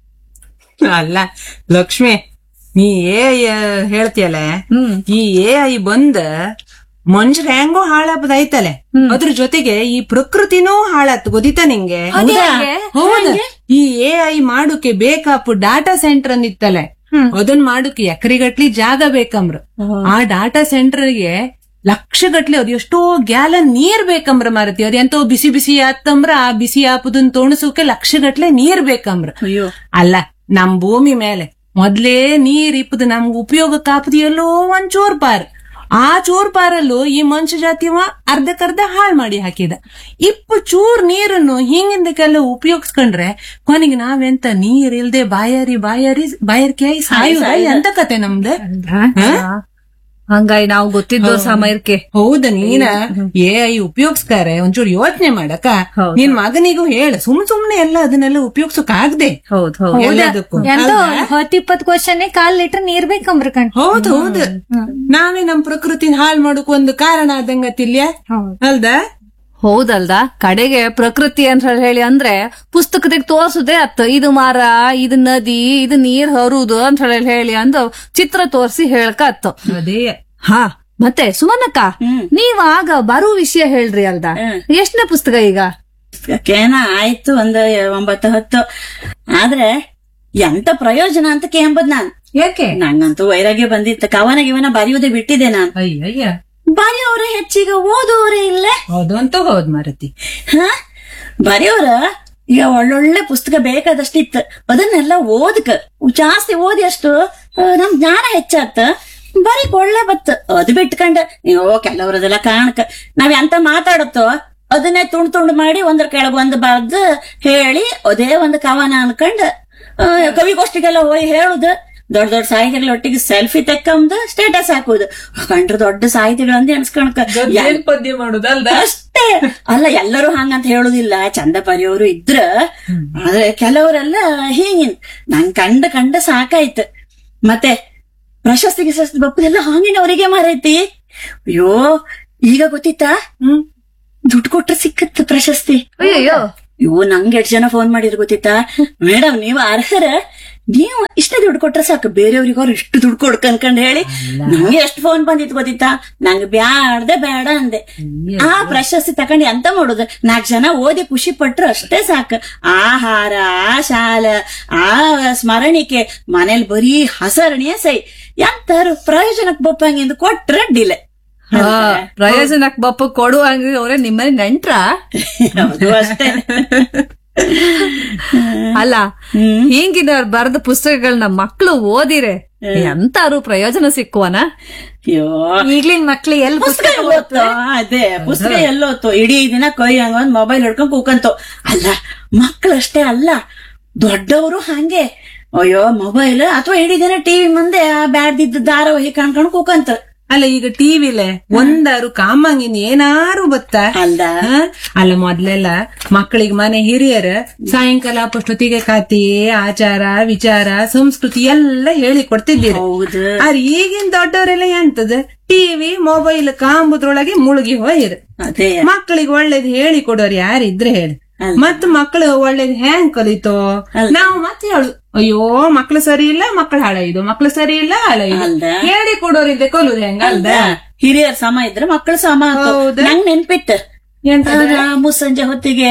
ಅಲ್ಲ ಲಕ್ಷ್ಮಿ, ನೀ ಹೇಳ್ತಿಯಲ್ಲ, ಈ AI ಬಂದ ಮನುಷ್ಯರ್ ಹೆಂಗೋ ಹಾಳಾಪದೈತಲೆ, ಅದ್ರ ಜೊತೆಗೆ ಈ ಪ್ರಕೃತಿನೂ ಹಾಳಾತ್ ಗೊತ್ತಿತ್ತ ನಿಂಗೆ? ಹೌದ, ಈ AI ಮಾಡೋಕೆ ಬೇಕಾಪು ಡಾಟಾ ಸೆಂಟರ್ ಅಂದಿತ್ತಲೆ, ಅದನ್ ಮಾಡೋಕೆ ಎಕರೆಗಟ್ಲಿ ಜಾಗ ಬೇಕಂಬ್ರ. ಆ ಡಾಟಾ ಸೆಂಟರ್ಗೆ ಲಕ್ಷಗಟ್ಲೆ ಅದ್ ಎಷ್ಟೋ ಗ್ಯಾಲನ್ ನೀರ್ ಬೇಕಂಬ್ರ ಮಾರತಿ. ಅದ್ ಎಂತೋ ಬಿಸಿ ಬಿಸಿ ಆತ್ತಂಬ್ರ, ಆ ಬಿಸಿ ಆಪದನ್ ತೋಣಸೋಕೆ ಲಕ್ಷಗಟ್ಲೆ ನೀರ್ ಬೇಕಂಬ್ರ. ಅಲ್ಲ, ನಮ್ ಭೂಮಿ ಮೇಲೆ ಮೊದ್ಲೇ ನೀರ್ ಇಪ್ಪದು ನಮ್ಗ ಉಪಯೋಗಕ್ಕೆ ಆಪದಿ ಎಲ್ಲೋ ಒಂದ್ ಚೋರ್ಪಾರ್. ಆ ಚೋರ್ಪಾರಲ್ಲೂ ಈ ಮನುಷ್ಯ ಜಾತಿವ ಅರ್ಧಕ್ಕರ್ಧ ಹಾಳ್ ಮಾಡಿ ಹಾಕಿದ. ಚೂರ್ ನೀರನ್ನು ಹಿಂಗಿಂದಕ್ಕೆಲ್ಲ ಉಪಯೋಗಿಸ್ಕೊಂಡ್ರೆ ಕೊನೆಗೆ ನಾವೆಂತ ನೀರ್ ಇಲ್ದೆ ಬಾಯಾರಿಕೆಯಾಗಿ ಸಾಯುದ ಎಂತ ಕತೆ ನಮ್ದು? ಹಂಗಾಗಿ ನಾವು ಗೊತ್ತಿದ್ದೋ ಸಮಯಕ್ಕೆ. ಹೌದ, ನೀನ AI ಉಪಯೋಗಿಸ್ತಾರೆ ಒಂಚೂರು ಯೋಚನೆ ಮಾಡಕ. ನಿನ್ ಮಗನಿಗೂ ಹೇಳ, ಸುಮ್ನೆ ಎಲ್ಲ ಅದನ್ನೆಲ್ಲ ಉಪಯೋಗಿಸಕ್ ಆಗದೆ. ಎಂತೋ 10-20 ಕ್ವಶನ್ 1/4 ಲೀಟರ್ ನೀರ್ ಬೇಕಂಬ್ರ ಕಣ್. ಹೌದು, ನಾವೇ ನಮ್ ಪ್ರಕೃತಿನ ಹಾಳ್ ಮಾಡೋಕ್ ಒಂದು ಕಾರಣ ಆದಂಗತಿಲ್ಯ ಅಲ್ದ? ಹೌದಲ್ದ, ಕಡೆಗೆ ಪ್ರಕೃತಿ ಅಂತ ಹೇಳಿ ಅಂದ್ರೆ ಪುಸ್ತಕದಾಗ ತೋರ್ಸುದೇ ಅತ್ತ, ಇದು ಮರ, ಇದು ನದಿ, ಇದು ನೀರ್ ಹರುದು ಅಂತ ಹೇಳಿ ಅಂದು ಚಿತ್ರ ತೋರ್ಸಿ ಹೇಳಕ ಅತ್ತ. ಅದೇ. ಹಾ, ಮತ್ತೆ ಸುಮನಕ್ಕ, ನೀವ್ ಆಗ ಬರೋ ವಿಷಯ ಹೇಳ್ರಿ ಅಲ್ದ, ಎಷ್ಟನೇ ಪುಸ್ತಕ ಈಗ? ಆಯ್ತು, ಒಂದ್ 9-10. ಆದ್ರೆ ಎಂತ ಪ್ರಯೋಜನ ಅಂತ ಕೇಂಬದ್ ನಾನ್. ಯಾಕೆ? ನಂಗಂತೂ ವೈರಾಗ್ಯ ಬಂದಿತ್ತು. ಕವನ ಬರೆಯುವುದೇ ಬಿಟ್ಟಿದೆ ನಾನು. ಅಯ್ಯ, ಬರೆಯೋರೇ ಹೆಚ್ಚಿಗೆ, ಓದುವವರೇ ಇಲ್ಲ. ಹೌದಂತೂ ಹೌದ್ ಮಾರತಿ. ಬರೆಯೋರ ಈಗ ಒಳ್ಳೊಳ್ಳೆ ಪುಸ್ತಕ ಬೇಕಾದಷ್ಟಿತ್ತು, ಅದನ್ನೆಲ್ಲ ಓದಕ ಜಾಸ್ತಿ ಓದಿ ಅಷ್ಟು ನಮ್ ಜ್ಞಾನ ಹೆಚ್ಚಾತ, ಬರೀಕ್ ಒಳ್ಳೆ ಬತ್ತು. ಅದು ಬಿಟ್ಕಂಡ ಕೆಲವರದೆಲ್ಲ ಕಾರಣಕ್ಕ ನಾವ್ ಎಂತ ಮಾತಾಡುತ್ತೋ ಅದನ್ನೇ ತುಂಡು ಮಾಡಿ ಒಂದ್ರ ಕೆಳಗ್ ಒಂದ್ ಬಾರ್ದು ಹೇಳಿ ಅದೇ ಒಂದು ಕವನ ಅನ್ಕಂಡ್ ಕವಿಗೋಷ್ಠಿಗೆಲ್ಲ ಹೋಗಿ ಹೇಳುದು, ದೊಡ್ಡ ದೊಡ್ಡ ಸಾಹಿತಿಗಳ ಒಟ್ಟಿಗೆ ಸೆಲ್ಫಿ ತೆಕ್ಕಂದು ಸ್ಟೇಟಸ್ ಹಾಕುದು. ಕಂಡ್ರೆ ದೊಡ್ಡ ಸಾಹಿತಿಗಳು ಅಂತ ಎನ್ಸ್ಕೊಳಕ ಪದ್ಯ ಮಾಡುದಲ್ದ ಅಷ್ಟೇ ಅಲ್ಲ, ಎಲ್ಲರೂ ಹಂಗಂತ ಹೇಳುದಿಲ್ಲ. ಚಂದ ಬರೆಯೋರು ಇದ್ರ, ಆದ್ರೆ ಕೆಲವರೆಲ್ಲ ಹೀಗಿನ್ ನಂಗ್ ಕಂಡ ಸಾಕಾಯ್ತು. ಮತ್ತೆ ಪ್ರಶಸ್ತಿ ಗಿಶಸ್ತಿ ಬಪ್ಪದೆಲ್ಲ ಹಾಂಗಿನವರಿಗೆ ಮಾರೈತಿ. ಅಯ್ಯೋ ಈಗ ಗೊತ್ತಿತ್ತಾ, ದುಡ್ಡು ಕೊಟ್ರೆ ಸಿಕ್ಕತ್ತು ಪ್ರಶಸ್ತಿ. ಅಯ್ಯೋ ನಂಗೆ 8 ಜನ ಫೋನ್ ಮಾಡಿದ್ರು ಗೊತ್ತಿತ್ತಾ, ಮೇಡಮ್ ನೀವು ಅರ್ಹರ, ನೀವು ಇಷ್ಟ ದುಡ್ಡು ಕೊಟ್ರೆ ಸಾಕು, ಬೇರೆಯವ್ರಿಗೆ ಅವ್ರು ಇಷ್ಟು ದುಡ್ಡು ಕೊಡ್ಕ ಅನ್ಕೊಂಡ್ ಹೇಳಿ ನಂಗೆ ಎಷ್ಟು ಫೋನ್ ಬಂದಿತ್ತು ಗೊತ್ತಿತ್ತಾ. ನಂಗೆ ಬೇಡ ಅಂದೆ. ಆ ಪ್ರಶಸ್ತಿ ತಕೊಂಡಿ ಎಂತ ಮಾಡುದು, 4 ಜನ ಓದಿ ಖುಷಿ ಪಟ್ರು ಅಷ್ಟೇ ಸಾಕು. ಆಹಾರ, ಆ ಶಾಲೆ, ಆ ಸ್ಮರಣಿಕೆ ಮನೇಲಿ ಬರೀ ಹಸರಣಿಯೇ ಸೈ. ಎಂತಾರು ಪ್ರಯೋಜನಕ್ಕೆ ಬಪ್ಪಂಗಿಂದ ಕೊಟ್ರೆ ಅಡ್ಡಿಲ್ಲ. ಪ್ರಯೋಜನಕ್ ಬಪ್ಪ ಕೊಡುವಂಗ ಅವ್ರೆ ನಿಮ್ಮನೆ ನೆಂಟ್ರ ಹೌದು ಅಷ್ಟೇ. ಅಲ್ಲ, ಹಿಂಗಿನವ್ರು ಬರೆದ ಪುಸ್ತಕಗಳನ್ನ ಮಕ್ಳು ಓದಿರೆ ಎಂತಾರು ಪ್ರಯೋಜನ ಸಿಕ್ಕುವನ? ಅಯ್ಯೋ ಈಗ್ಲಿನ ಮಕ್ಳು ಎಲ್ಲಿ ಪುಸ್ತಕ ಓದ್ತೋ, ಅದೇ ಪುಸ್ತಕ ಎಲ್ಲೋತ್ತು, ಇಡೀ ದಿನ ಕೈ ಹಂಗೊಂದ್ ಮೊಬೈಲ್ ಹಿಡ್ಕೊಂಡ್ ಕೂಕಂತೋ. ಅಲ್ಲ ಮಕ್ಕಳಷ್ಟೇ ಅಲ್ಲ, ದೊಡ್ಡವರು ಹಂಗೆ. ಅಯ್ಯೋ ಮೊಬೈಲ್ ಅಥವಾ ಇಡೀ ದಿನ ಟಿವಿ ಮುಂದೆ ಬ್ಯಾಡ್ದಿದ್ದ ಧಾರಾವಾಹಿ ಕಾಣ್ಕೊಂಡು ಕೂಕಂತ. ಅಲ್ಲ ಈಗ ಟಿವಿಲೆ ಒಂದಾರು ಕಾಮಂಗಿನ್ ಏನಾರು ಬತ್ತ ಅಲ್ದ. ಅಲ್ಲ ಮೊದ್ಲೆಲ್ಲ ಮಕ್ಕಳಿಗೆ ಮನೆ ಹಿರಿಯರ ಸಾಯಂಕಾಲ ಅಷ್ಟೊತ್ತಿಗೆ ಕತೆ, ಆಚಾರ, ವಿಚಾರ, ಸಂಸ್ಕೃತಿ ಎಲ್ಲ ಹೇಳಿ ಕೊಡ್ತಿದ್ದೀರಿ. ಹೌದು. ಆದ್ರೆ ಈಗಿನ ದೊಡ್ಡವರೆಲ್ಲ ಎಂತದ ಟಿವಿ ಮೊಬೈಲ್ ಕಾಂಬುದ್ರೊಳಗೆ ಮುಳುಗಿ ಹೋಯ್ರು. ಅದೇ ಮಕ್ಕಳಿಗೆ ಒಳ್ಳೇದ್ ಹೇಳಿ ಕೊಡೋರು ಯಾರಿದ್ರೆ ಹೇಳಿ. ಮತ್ ಮಕ್ಳು ಒಳ್ಳೇದ್ ಹೆಂಗ್ ಕಲಿತೋ ನಾವು ಮತ್ತೆ ಹೇಳು, ಅಯ್ಯೋ ಮಕ್ಳು ಸರಿ ಇಲ್ಲ, ಮಕ್ಳು ಹಾಳಾಯ್ದು, ಮಕ್ಳು ಸರಿ ಇಲ್ಲ ಹಾಳಾಯ್ದು ಹೇಳಿ ಕೊಡೋರಿದ್ದೆ ಕಲುದ್ ಹೆಂಗ ಅಲ್ದ. ಹಿರಿಯರ್ ಸಮ ಇದ್ರೆ ಮಕ್ಕಳು ಸಮ. ನಂಗ್ ನೆನ್ಪಿತ್ತು ಮುಸ್ಸಂಜೆ ಹೊತ್ತಿಗೆ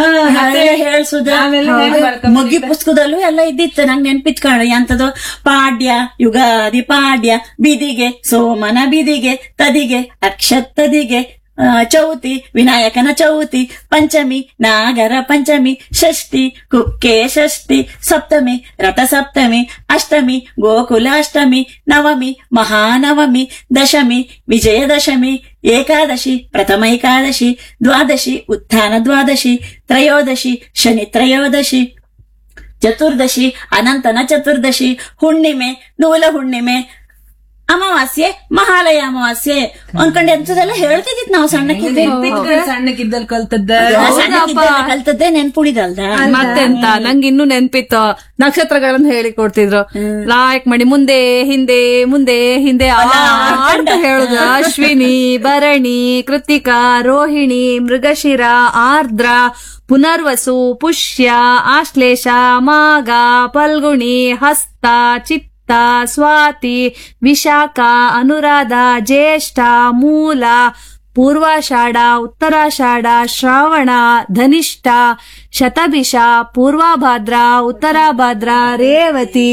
ಹೇಳ್ಸುದ ಮಗ್ಗಿ ಪುಸ್ತಕದಲ್ಲೂ ಎಲ್ಲ ಇದ್ದಿತ್ತು. ನಂಗ್ ನೆನ್ಪಿತ್ ಕಾಣ ಎಂತದೋ ಪಾಡ್ಯ, ಯುಗಾದಿ ಪಾಡ್ಯ, ಬಿದಿಗೆ ಸೋಮನ ಬಿದಿಗೆ, ತದಿಗೆ ಅಕ್ಷತದಿಗೆ, ಚೌತಿ ವಿನಾಯಕನ ಚೌತಿ, ಪಂಚಮಿ ನಾಗರ ಪಂಚಮಿ, ಷಷ್ಠಿ ಕುಕ್ಕೆ ಷಷ್ಠಿ, ಸಪ್ತಮಿ ರಥ ಸಪ್ತಮಿ, ಅಷ್ಟಮಿ ಗೋಕುಲಾಷ್ಟಮಿ, ನವಮಿ ಮಹಾನವಮಿ, ದಶಮಿ ವಿಜಯದಶಮಿ, ಏಕಾದಶಿ ಪ್ರಥಮ ಏಕಾದಶಿ, ದ್ವಾದಶಿ ಉತ್ಥಾನ ದ್ವಾದಶಿ, ತ್ರಯೋದಶಿ ಶನಿ ತ್ರಯೋದಶಿ, ಚತುರ್ದಶಿ ಅನಂತನ ಚತುರ್ದಶಿ, ಹುಣ್ಣಿಮೆ ನೂಲ ಹುಣ್ಣಿಮೆ, ಅಮಾವಾಸ್ಯೆ ಮಹಾಲಯ ಅಮಾವಾಸ್ಯೆ ಅನ್ಕೊಂಡ್ ಎಂತದೆಲ್ಲ ಹೇಳ್ತಿದ್ದಿತ್ ನಾವು ಸಣ್ಣಕ್ಕಿದ್ದಲ್ಲಿ ಕಲ್ತದ್ದ. ಕಲ್ತದ್ದೇ ನೆನ್ಪುಳಿದಲ್ದ. ಮತ್ತೆಂತ ನಂಗೆ ಇನ್ನೂ ನೆನ್ಪಿತ್ತು, ನಕ್ಷತ್ರಗಳನ್ನ ಹೇಳಿ ಕೊಡ್ತಿದ್ರು. ಲಾಯಕ್ ಮಾಡಿ ಮುಂದೆ ಹಿಂದೆ ಮುಂದೆ ಹಿಂದೆ ಅಂತ ಹೇಳುದು. ಅಶ್ವಿನಿ, ಭರಣಿ, ಕೃತಿಕಾ, ರೋಹಿಣಿ, ಮೃಗಶಿರ, ಆರ್ದ್ರ, ಪುನರ್ವಸು, ಪುಷ್ಯ, ಆಶ್ಲೇಷ, ಮಾಘ, ಫಲ್ಗುಣಿ, ಹಸ್ತ, ಚಿತ್ತ, ಸ್ವಾತಿ, ವಿಶಾಖ, ಅನುರಾಧ, ಜ್ಯೇಷ್ಠ, ಮೂಲ, ಪೂರ್ವಾಷಾಢ, ಉತ್ತರಾಷಾಢ, ಶ್ರಾವಣ, ಧನಿಷ್ಠ, ಶತಭಿಷ, ಪೂರ್ವಭಾದ್ರ, ಉತ್ತರಾಭಾದ್ರ, ರೇವತಿ.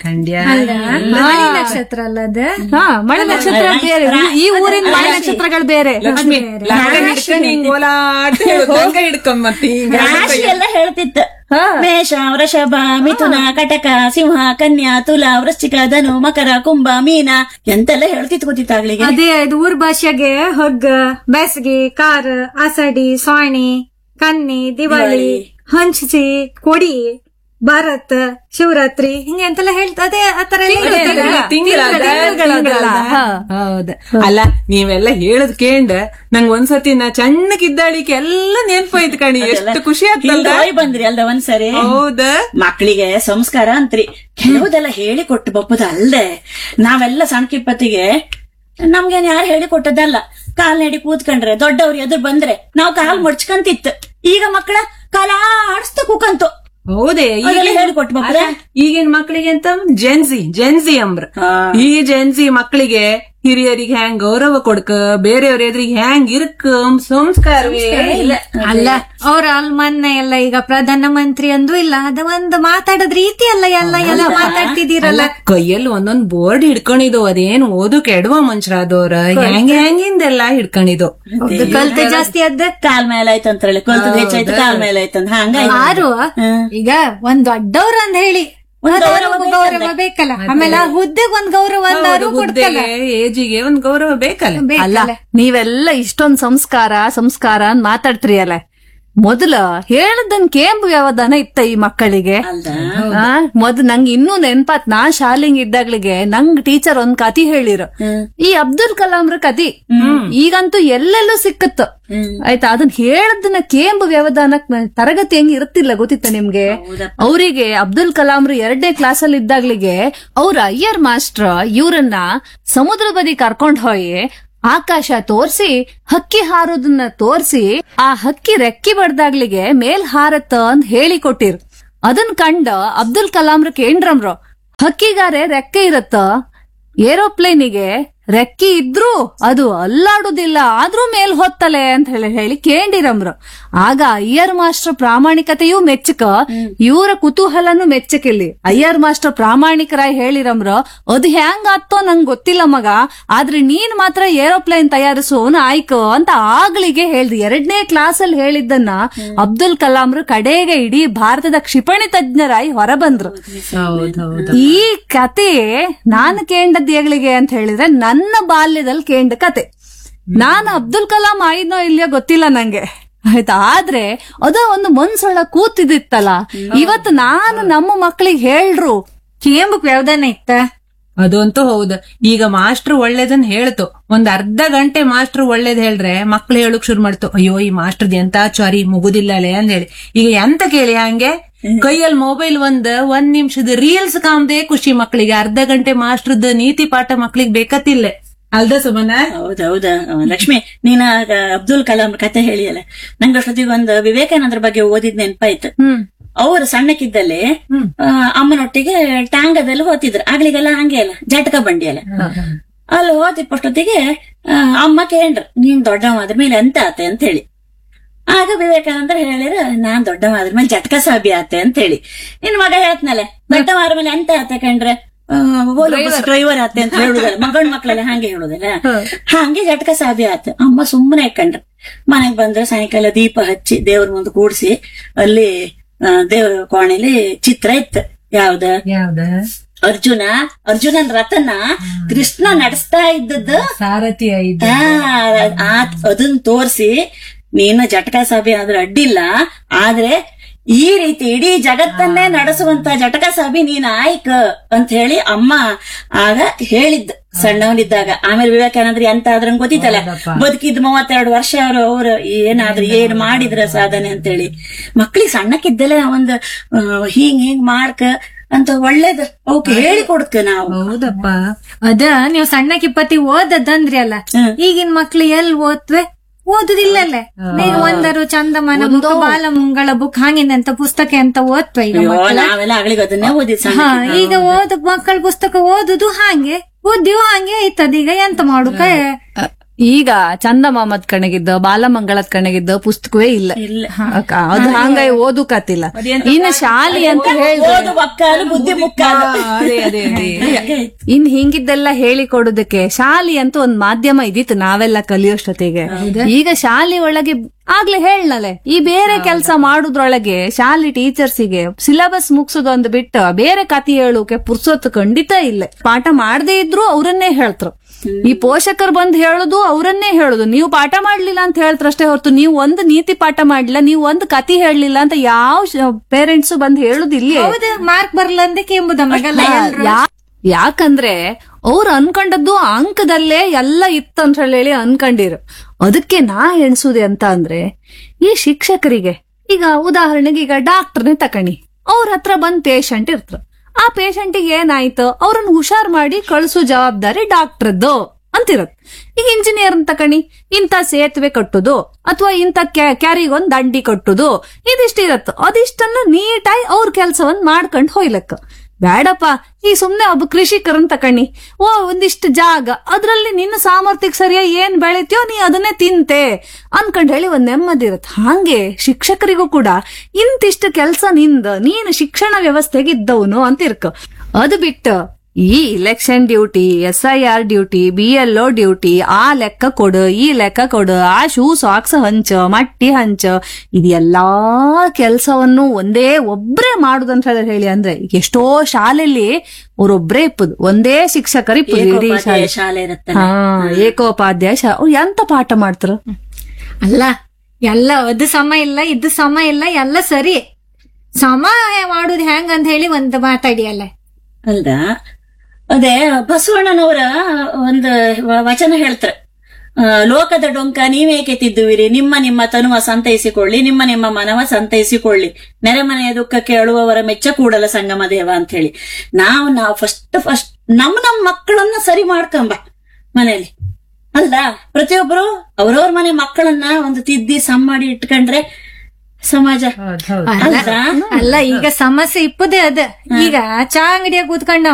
ಮಳೆ ನಕ್ಷತ್ರ ಅಲ್ಲದ. ಮಳೆ ನಕ್ಷತ್ರ ಬೇರೆ, ಈ ಊರಿನ ಮಳೆ ನಕ್ಷತ್ರಗಳು ಬೇರೆ. ರಾಶಿ ಎಲ್ಲ ಹೇಳ್ತಿತ್ತು. ಮೇಷ, ವೃಷಭ, ಮಿಥುನ, ಕಟಕ, ಸಿಂಹ, ಕನ್ಯಾ, ತುಲಾ, ವೃಶ್ಚಿಕ, ಧನು, ಮಕರ, ಕುಂಭ, ಮೀನ ಎಂತೆಲ್ಲ ಹೇಳ್ತಿತ್ತು ಗೊತ್ತಿತ್ತಾಗ್ಲಿಗೆ. ಅದೇ ಇದು ಊರ್ ಭಾಷೆಗೆ ಹಗ್ಗ, ಬೇಸಿಗೆ, ಕಾರ್, ಆಸಡಿ, ಸಾಣಿ, ಕನ್ನಿ, ದಿವಾಳಿ, ಹಂಚಿ, ಕೊಡಿ, ಭಾರತ್, ಶಿವರಾತ್ರಿ ಹಿಂಗೆ ಅಂತೆಲ್ಲ ಹೇಳ್ತದೆ. ಆತರ ಹೌದ. ಅಲ್ಲ ನೀವೆಲ್ಲ ಹೇಳದ್ ಕೇಂಡ್ ನಂಗ್ ಒಂದ್ಸತಿ ನಾ ಚಣ್ಣಕ್ಕಿದ್ದಾಳಿಕೆ ಎಲ್ಲ ನೆನ್ಪಾಯ್ತು ಕಣಿ. ಎಷ್ಟು ಖುಷಿ ಆಗ್ತಲ್ಲ ಬಂದ್ರಿ ಅಲ್ದ ಒಂದ್ಸರಿ. ಹೌದ. ಮಕ್ಕಳಿಗೆ ಸಂಸ್ಕಾರ ಅಂತ್ರಿ ಕೆಲವುದೆಲ್ಲ ಹೇಳಿ ಕೊಟ್ಟು ಬಪ್ಪದ ಅಲ್ದೆ. ನಾವೆಲ್ಲ ಸಣ್ಣಕಿಪ್ಪತ್ತಿಗೆ ನಮ್ಗೇನ್ ಯಾರು ಹೇಳಿ ಕೊಟ್ಟದಲ್ಲ. ಕಾಲ್ ನಡಿ ಕೂತ್ಕೊಂಡ್ರೆ ದೊಡ್ಡವ್ರು ಎದುರು ಬಂದ್ರೆ ನಾವ್ ಕಾಲ್ ಮಡ್ಚ್ಕಂತಿತ್ತು. ಈಗ ಮಕ್ಕಳ ಕಾಲ ಆಡಿಸ್ತಾ ಕೂಕಂತು. ಹೌದೇ ಈಗಿನ ಮಕ್ಕಳಿಗೆ ಅಂತ ಜೆನ್ಸಿ ಅಂಬ್ರ. ಈ ಜೆನ್ಸಿ ಮಕ್ಕಳಿಗೆ ಹಿರಿಯರಿಗೆ ಹ್ಯಾಂಗ್ ಗೌರವ ಕೊಡ್ಕ, ಬೇರೆಯವ್ರ ಎದುರಿಗೆ ಹ್ಯಾಂಗ್ ಇರ್ಕ ಸಂಸ್ಕಾರವೇ ಇಲ್ಲ. ಅಲ್ಲ ಅವ್ರ ಅಲ್ಲಿ ಮೊನ್ನೆ ಎಲ್ಲ ಈಗ ಪ್ರಧಾನ ಮಂತ್ರಿ ಅಂದು ಇಲ್ಲ, ಅದ ಒಂದು ಮಾತಾಡೋದ್ ರೀತಿ ಅಲ್ಲ ಎಲ್ಲ ಮಾತಾಡ್ತಿದ್ದೀರಲ್ಲ. ಕೈಯಲ್ಲಿ ಒಂದೊಂದ್ ಬೋರ್ಡ್ ಹಿಡ್ಕೊಂಡಿದ್ದು, ಅದೇನು ಓದು ಕೆಡುವ ಮನುಷ್ಯರಾದವ್ರ ಹೆಂಗಿಂದೆಲ್ಲ ಹಿಡ್ಕೊಂಡಿದ್ದು. ಕಲ್ತೆ ಜಾಸ್ತಿ ಅದ ಕಾಲ್ ಮೇಲೆ ಆಯ್ತು ಅಂತ ಹೇಳಿ, ಕಲ್ತದ ಹೆಚ್ಚಾಯ್ತು ಕಾಲ್ ಮೇಲೆ ಆಯ್ತು ಅಂತ. ಹಂಗ ಯಾರು ಈಗ ಒಂದ್ ದೊಡ್ಡವ್ರು ಅಂತ ಹೇಳಿ ಗೌರವ ಬೇಕಲ್ಲ. ಆಮೇಲೆ ಹುದ್ದೆಗೆ ಒಂದ್ ಗೌರವ ಕೊಡ್ತಲ್ಲ, ಏಜಿಗೆ ಒಂದ್ ಗೌರವ ಬೇಕಲ್ಲ. ಅಲ್ಲ ನೀವೆಲ್ಲ ಇಷ್ಟೊಂದ್ ಸಂಸ್ಕಾರ ಅಂತ ಮಾತಾಡ್ತೀರಿ ಅಲ್ಲ. ಮೊದಲ ಹೇಳದನ್ ಕೇಂಬು ವ್ಯವಧಾನ ಇತ್ತ ಈ ಮಕ್ಕಳಿಗೆ. ಅಲ್ದ ಮೊದ್ ನಂಗ್ ಇನ್ನೂ ನೆನ್ಪಾತ್, ನಾ ಶಾಲೆಂಗ್ ಇದ್ದಾಗ್ಲಿಗೆ ನಂಗ್ ಟೀಚರ್ ಒಂದ್ ಕತಿ ಹೇಳಿರು, ಈ ಅಬ್ದುಲ್ ಕಲಾಂರ ಕತಿ. ಈಗಂತೂ ಎಲ್ಲೆಲ್ಲೂ ಸಿಕ್ಕತ್ತು ಆಯ್ತಾ. ಅದನ್ನ ಹೇಳದನ್ನ ಕೇಂಬು ವ್ಯವಧಾನ ತರಗತಿ ಹೆಂಗ್ ಇರುತ್ತಿಲ್ಲ ಗೊತ್ತಿತ್ತ ನಿಮ್ಗೆ? ಅವರಿಗೆ ಅಬ್ದುಲ್ ಕಲಾಂರು 2ನೇ ಕ್ಲಾಸಲ್ಲಿ ಇದ್ದಾಗ್ಲಿಗೆ ಅವ್ರ ಅಯ್ಯರ್ ಮಾಸ್ಟರ್ ಇವ್ರನ್ನ ಸಮುದ್ರ ಬದಿ ಕರ್ಕೊಂಡ್ ಹೋಗಿ ಆಕಾಶ ತೋರ್ಸಿ ಹಕ್ಕಿ ಹಾರೋದನ್ನ ತೋರ್ಸಿ ಆ ಹಕ್ಕಿ ರೆಕ್ಕಿ ಬಡ್ದಾಗ್ಲಿಗೆ ಮೇಲ್ ಹಾರತ್ತ ಅಂತ ಹೇಳಿ ಕೊಟ್ಟಿರ್. ಅದನ್ ಕಂಡ ಅಬ್ದುಲ್ ಕಲಾಂರ ಕೇಂದ್ರಮ್ರು, ಹಕ್ಕಿಗಾರೆ ರೆಕ್ಕೆ ಇರತ್ತ, ಏರೋಪ್ಲೇನಿಗೆ ರೆಕ್ಕಿ ಇದ್ರೂ ಅದು ಅಲ್ಲಾಡುದಿಲ್ಲ, ಆದ್ರೂ ಮೇಲ್ ಹೊತ್ತಲೆ ಅಂತ ಹೇಳಿ ಕೇಂಡಿರಮ್ರು. ಆಗ ಅಯ್ಯರ್ ಮಾಸ್ಟರ್ ಪ್ರಾಮಾಣಿಕತೆಯೂ ಮೆಚ್ಚಕ, ಇವರ ಕುತೂಹಲನು ಮೆಚ್ಚಕಿಲ್ಲಿ. ಅಯ್ಯರ್ ಮಾಸ್ಟರ್ ಪ್ರಾಮಾಣಿಕರಾಗಿ ಹೇಳಿರಮ್ರು, ಅದ್ ಹೆಂಗ್ ಆತ್ತೋ ನಂಗ್ ಗೊತ್ತಿಲ್ಲ ಮಗ, ಆದ್ರೆ ನೀನ್ ಮಾತ್ರ ಏರೋಪ್ಲೇನ್ ತಯಾರಿಸೋನ್ ಆಯ್ಕೋ ಅಂತ ಆಗ್ಲಿಗೆ ಹೇಳ್ದಿ. 2ನೇ ಕ್ಲಾಸಲ್ಲಿ ಹೇಳಿದ್ದನ್ನ ಅಬ್ದುಲ್ ಕಲಾಂರು ಕಡೆಗೆ ಇಡೀ ಭಾರತದ ಕ್ಷಿಪಣಿ ತಜ್ಞರಾಗಿ ಹೊರಬಂದ್ರು. ಈ ಕತೆ ನಾನು ಕೇಂಡದ್ ಏಗ್ಲಿಗೆ ಅಂತ ಹೇಳಿದ್ರೆ ನನ್ನ ಬಾಲ್ಯದಲ್ಲಿ ಕೇಂಡ ಕತೆ. ನಾನು ಅಬ್ದುಲ್ ಕಲಾಂ ಆಯ್ನೋ ಇಲ್ಲೋ ಗೊತ್ತಿಲ್ಲ ನಂಗೆ ಆಯ್ತಾ, ಆದ್ರೆ ಅದ ಒಂದು ಮನ್ಸೊಳ ಕೂತಿದಿತ್ತಲ್ಲ. ಇವತ್ತು ನಾನು ನಮ್ಮ ಮಕ್ಕಳಿಗೆ ಹೇಳ್ರು ಕೇಂಬಕ್ ವ್ಯವಧಾನ ಇತ್ತ. ಅದಂತೂ ಹೌದು. ಈಗ ಮಾಸ್ಟರ್ ಒಳ್ಳೇದನ್ ಹೇಳ್ತು, ಒಂದ್ ಅರ್ಧ ಗಂಟೆ ಮಾಸ್ಟರ್ ಒಳ್ಳೇದ್ ಹೇಳ್ರೆ ಮಕ್ಳು ಹೇಳಕ್ ಶುರು ಮಾಡ್ತು, ಅಯ್ಯೋ ಈ ಮಾಸ್ಟರ್ದ್ ಎಂತ ಚಾರಿ ಮುಗುದಿಲ್ಲಲೇ ಅಂತ ಹೇಳಿ. ಈಗ ಎಂತ ಕೇಳಿ ಹಂಗೆ ಕೈಯಲ್ಲಿ ಮೊಬೈಲ್ ಒಂದ್ ನಿಮಿಷದ ರೀಲ್ಸ್ ಕಾಮ್ದೆ ಖುಷಿ ಮಕ್ಳಿಗೆ. ಅರ್ಧ ಗಂಟೆ ಮಾಸ್ಟರ್ದ ನೀತಿ ಪಾಠ ಮಕ್ಳಿಗೆ ಬೇಕತ್ತಿಲ್ಲ ಅಲ್ದ ಸುಮನ? ಹೌದೌದ ಲಕ್ಷ್ಮಿ, ನೀನ ಅಬ್ದುಲ್ ಕಲಾಂ ಕತೆ ಹೇಳಿಯಲ್ಲ, ನಂಗೆ ಅಷ್ಟೊತ್ತಿಗೆ ಒಂದು ವಿವೇಕಾನಂದ್ರ ಬಗ್ಗೆ ಓದಿದ್ ನೆನಪಾಯ್ತು. ಅವ್ರು ಸಣ್ಣಕ್ಕಿದ್ದಲ್ಲಿ ಅಮ್ಮನೊಟ್ಟಿಗೆ ಟ್ಯಾಂಗದಲ್ಲಿ ಹೋಗ್ತಿದ್ರು. ಆಗ್ಲಿಗೆಲ್ಲ ಹಂಗೆ ಅಲ್ಲ, ಜಟಕ ಬಂಡಿ ಅಲ್ಲ. ಅಲ್ಲಿ ಹೋತಿಪ್ಪಷ್ಟೊತ್ತಿಗೆ ಅಮ್ಮ ಕೇಂದ್ರ, ನೀನ್ ದೊಡ್ಡವಾದ್ರ ಮೇಲೆ ಎಂತ ಆತೆ ಅಂತ ಹೇಳಿ. ಆಗ ವಿವೇಕಾನಂದ್ರ ಹೇಳಿರ, ನಾನ್ ದೊಡ್ಡವಾದ್ರ ಮೇಲೆ ಜಟಕ ಸಾಬಿ ಆತೆ ಅಂತ ಹೇಳಿ. ನಿನ್ ಮಗ ಹೇಳ್ತನಲ್ಲ, ದೊಡ್ಡವಾದ್ರ ಮೇಲೆ ಎಂತ ಆತೆ ಕಂಡ್ರೆ ಡ್ರೈವರ್ ಆತೆ ಅಂತ ಹೇಳುದಲ್ಲ, ಮಗನ್ ಮಕ್ಳೆಲ್ಲ ಹಂಗೆ ಹೇಳುದಲ್ಲ. ಹಂಗೆ ಜಟಕ ಸಾಬಿ ಆತ. ಅಮ್ಮ ಸುಮ್ಮನೆ ಕಂಡ್ರೆ ಮನೆಗ್ ಬಂದ್ರೆ ಸಾಯಂಕಾಲ ದೀಪ ಹಚ್ಚಿ ದೇವ್ರ ಮುಂದೆ ಕೂಡ್ಸಿ ಅಲ್ಲಿ ದೇವ್ರ ಕೋಣೆಲಿ ಚಿತ್ರ ಇತ್ತು. ಯಾವ್ದ ಅರ್ಜುನನ್ ರಥನ ಕೃಷ್ಣ ನಡೆಸ್ತಾ ಇದ್ದದ್ದು ಸಾರಥಿ ಅದನ್ನ ತೋರ್ಸಿ, ನೀನು ಜಟಕ ಸಾಬಿ ಆದ್ರೆ ಅಡ್ಡಿಲ್ಲ, ಆದ್ರೆ ಈ ರೀತಿ ಇಡೀ ಜಗತ್ತನ್ನೇ ನಡೆಸುವಂತ ಜಟಕ ಸಾಬಿ ನೀನ್ ಆಯ್ಕ ಅಂತ ಹೇಳಿ ಅಮ್ಮ ಆಗ ಹೇಳಿದ್ ಸಣ್ಣವನಿದ್ದಾಗ. ಆಮೇಲೆ ವಿವೇಕಾನಂದ್ರ ಎಂತ ಆದ್ರಂಗ್ ಗೊತ್ತಿತ್ತಲ್ಲ, ಬದುಕಿದ್ 32 ವರ್ಷ ಅವ್ರು ಏನಾದ್ರು ಏನ್ ಮಾಡಿದ್ರ ಸಾಧನೆ ಅಂತೇಳಿ. ಮಕ್ಳಿಗೆ ಸಣ್ಣಕ್ಕಿದ್ದಲ್ಲ ಒಂದ್ ಹಿಂಗ್ ಮಾಡ್ಕ ಅಂತ ಒಳ್ಳೇದ್ ಅವಕ್ಕೆ ಹೇಳಿ ಕೊಡ್ಕ ನಾವು. ಹೌದಪ್ಪ, ಅದ ನೀವು ಸಣ್ಣಕ್ಕಿಪ್ಪತ್ತಿ ಓದದಂದ್ರಿ ಅಲ್ಲ, ಈಗಿನ ಮಕ್ಳು ಎಲ್ ಓದ್ವೆ? ಓದುದಿಲ್ಲಲ್ಲೇ. ಈಗ ಒಂದರು ಚಂದಮಾನ ಬುಕ್, ಬಾಲಮಂಗಳ ಬುಕ್ ಹಾಗೇನಂತ ಪುಸ್ತಕ ಅಂತ ಓದ್ವ ಈಗ ನಾವೆಲ್ಲ ಆಗ್ಲಿಗೆ ಅದನ್ನೇ ಓದಿದ್. ಈಗ ಓದ ಮಕ್ಕಳ ಪುಸ್ತಕ ಓದುದು ಹಾಗೆ ಓದ್ಯೋ ಹಂಗೆ ಐತದ. ಈಗ ಎಂತ ಮಾಡುಕ? ಈಗ ಚಂದಮಾಮದ್ ಕಣಗಿದ್ದ ಬಾಲಮಂಗಳದ್ ಕಣಗಿದ್ದ ಪುಸ್ತಕವೇ ಇಲ್ಲ. ಅದು ಹಂಗಾಗಿ ಓದುಕತ್ತಿಲ್ಲ. ಇನ್ನು ಶಾಲೆ ಅಂತ ಹೇಳಿದ್ರೆ ಬುದ್ಧಿ ಮುಕ್ಕಾಲು. ಇನ್ ಹಿಂಗಿದ್ದೆಲ್ಲ ಹೇಳಿ ಕೊಡುದಕ್ಕೆ ಶಾಲೆ ಅಂತ ಒಂದ್ ಮಾಧ್ಯಮ ಇದಿತ್ತು ನಾವೆಲ್ಲ ಕಲಿಯೋಷ್ಟೊತ್ತಿಗೆ. ಈಗ ಶಾಲೆ ಒಳಗೆ ಆಗ್ಲೇ ಹೇಳನಲೆ, ಈ ಬೇರೆ ಕೆಲಸ ಮಾಡುದ್ರೊಳಗೆ ಶಾಲೆ ಟೀಚರ್ಸಿಗೆ ಸಿಲೆಬಸ್ ಮುಗ್ಸೋದೊಂದು ಬಿಟ್ಟು ಬೇರೆ ಕಥೆ ಹೇಳೋಕೆ ಪುರ್ಸೊತ್ತು ಖಂಡಿತ ಇಲ್ಲ. ಪಾಠ ಮಾಡದೇ ಇದ್ರು ಅವ್ರನ್ನೇ ಹೇಳ್ತರು. ಈ ಪೋಷಕರು ಬಂದ್ ಹೇಳುದು ಅವ್ರನ್ನೇ ಹೇಳುದು, ನೀವು ಪಾಠ ಮಾಡ್ಲಿಲ್ಲ ಅಂತ ಹೇಳ್ತಾರಷ್ಟೇ ಹೊರತು ನೀವು ಒಂದು ನೀತಿ ಪಾಠ ಮಾಡ್ಲಿಲ್ಲ, ನೀವು ಒಂದು ಕತಿ ಹೇಳಲಿಲ್ಲ ಅಂತ ಯಾವ ಪೇರೆಂಟ್ಸ್ ಬಂದ್ ಹೇಳುದಿಲ್ಲ. ಮಾರ್ಕ್ ಬರ್ಲಂದಕ್ಕೆ ಎಂಬುದಲ್ಲ. ಯಾಕಂದ್ರೆ ಅವ್ರು ಅನ್ಕೊಂಡದ್ದು ಅಂಕದಲ್ಲೇ ಎಲ್ಲ ಇತ್ತಂತ ಹೇಳಿ ಅನ್ಕೊಂಡಿರು. ಅದಕ್ಕೆ ನಾ ಎಣಿಸುದೆ ಅಂತ ಅಂದ್ರೆ, ಈ ಶಿಕ್ಷಕರಿಗೆ ಈಗ ಉದಾಹರಣೆಗೆ ಈಗ ಡಾಕ್ಟರ್ನೇ ತಕಣಿ, ಅವ್ರ ಹತ್ರ ಬಂದ್ ಪೇಷಂಟ್ ಇರ್ತಾರ. ಆ ಪೇಷಂಟಿಗೆ ಏನಾಯ್ತು, ಅವ್ರನ್ನ ಹುಷಾರ್ ಮಾಡಿ ಕಳ್ಸೋ ಜವಾಬ್ದಾರಿ ಡಾಕ್ಟರ್ದು ಅಂತಿರತ್. ಈಗ ಇಂಜಿನಿಯರ್ ತಕಣಿ, ಇಂಥ ಸೇತುವೆ ಕಟ್ಟುದು ಅಥವಾ ಇಂಥ ಕ್ಯಾರಿಗೊಂದ್ ದಂಡಿ ಕಟ್ಟುದು ಇದಿಷ್ಟಿರತ್ತು. ಅದಿಷ್ಟನ್ನು ನೀಟಾಗಿ ಅವ್ರ ಕೆಲ್ಸವನ್ನ ಮಾಡ್ಕೊಂಡ್ ಹೋಯ್ಲಕ್ಕ. ಬೇಡಪ್ಪ, ಈ ಸುಮ್ನೆ ಒಬ್ಬ ಕೃಷಿಕರನ್ ತಕಣಿ, ಒಂದಿಷ್ಟು ಜಾಗ, ಅದ್ರಲ್ಲಿ ನಿನ್ನ ಸಾಮರ್ಥ್ಯಕ್ಕೆ ಸರಿಯಾಗಿ ಏನ್ ಬೆಳಿತೀಯೋ ನೀ ಅದನ್ನೇ ತಿಂತೆ ಅನ್ಕೊಂಡ್ ಹೇಳಿ ಒಂದ್ ನೆಮ್ಮದಿ ಇರತ್ತೆ. ಹಾಗೆ ಶಿಕ್ಷಕರಿಗೂ ಕೂಡ ಇಂತಿಷ್ಟು ಕೆಲ್ಸ ನೀನು ಶಿಕ್ಷಣ ವ್ಯವಸ್ಥೆಗೆ ಇದ್ದವನು ಅಂತ ಇರ್ಕ. ಅದು ಬಿಟ್ಟು ಈ election duty, SIR duty, BLO duty, ಆ ಲೆಕ್ಕ ಕೊಡು, ಈ ಲೆಕ್ಕ ಕೊಡು, ಆ ಶೂ ಸಾಕ್ಸ್ ಹಂಚ, ಮಟ್ಟಿ ಹಂಚ, ಇದೆಲ್ಲಾ ಕೆಲ್ಸವನ್ನು ಒಬ್ರೇ ಮಾಡುದಂತ ಹೇಳಿ ಅಂದ್ರೆ ಎಷ್ಟೋ ಶಾಲೆಯಲ್ಲಿ ಅವ್ರೊಬ್ರೇ ಇಪ್ಪದು, ಒಂದೇ ಶಿಕ್ಷಕರು ಇಪ್ಪದು ಇಡೀ ಶಾಲೆ. ಏಕೋಪಾಧ್ಯಾಯ ಎಂತ ಪಾಠ ಮಾಡ್ತಾರ ಅಲ್ಲ. ಎಲ್ಲ ಅದು ಸಮ ಇಲ್ಲ ಇದು ಸಮ ಇಲ್ಲ ಎಲ್ಲ ಸರಿ. ಸಮ ಮಾಡುದು ಹೆಂಗ್ ಅಂತ ಹೇಳಿ ಒಂದ್ ಮಾತಾಡಿಯಲ್ಲ. ಅಲ್ದ ಅದೇ ಬಸವಣ್ಣನವರ ಒಂದು ವಚನ ಹೇಳ್ತಾರೆ, ಲೋಕದ ಡೊಂಕ ನೀವೇಕೆ ತಿದ್ದುವಿರಿ, ನಿಮ್ಮ ನಿಮ್ಮ ತನುವ ಸಂತೈಸಿಕೊಳ್ಳಿ, ನಿಮ್ಮ ನಿಮ್ಮ ಮನವ ಸಂತೈಸಿಕೊಳ್ಳಿ, ನೆರೆಮನೆಯ ದುಃಖಕ್ಕೆ ಅಳುವವರ ಮೆಚ್ಚ ಕೂಡಲ ಸಂಗಮ ದೇವ ಅಂತ ಹೇಳಿ. ನಾವು ಫಸ್ಟ್ ನಮ್ಮ ಮಕ್ಕಳನ್ನ ಸರಿ ಮಾಡ್ಕೊಂಬ ಮನೇಲಿ. ಅಲ್ಲ ಪ್ರತಿಯೊಬ್ರು ಅವ್ರವ್ರ ಮನೆ ಮಕ್ಕಳನ್ನ ಒಂದು ತಿದ್ದಿ ಸಮ್ ಮಾಡಿ ಇಟ್ಕೊಂಡ್ರೆ ಸಮಾಜ ಅಲ್ಲ ಈಗ ಸಮಸ್ಯೆ ಇಪ್ಪದೇ ಅದ. ಈಗ ಚಾ ಅಂಗಡಿಯಾಗ ಕೂತ್ಕೊಂಡ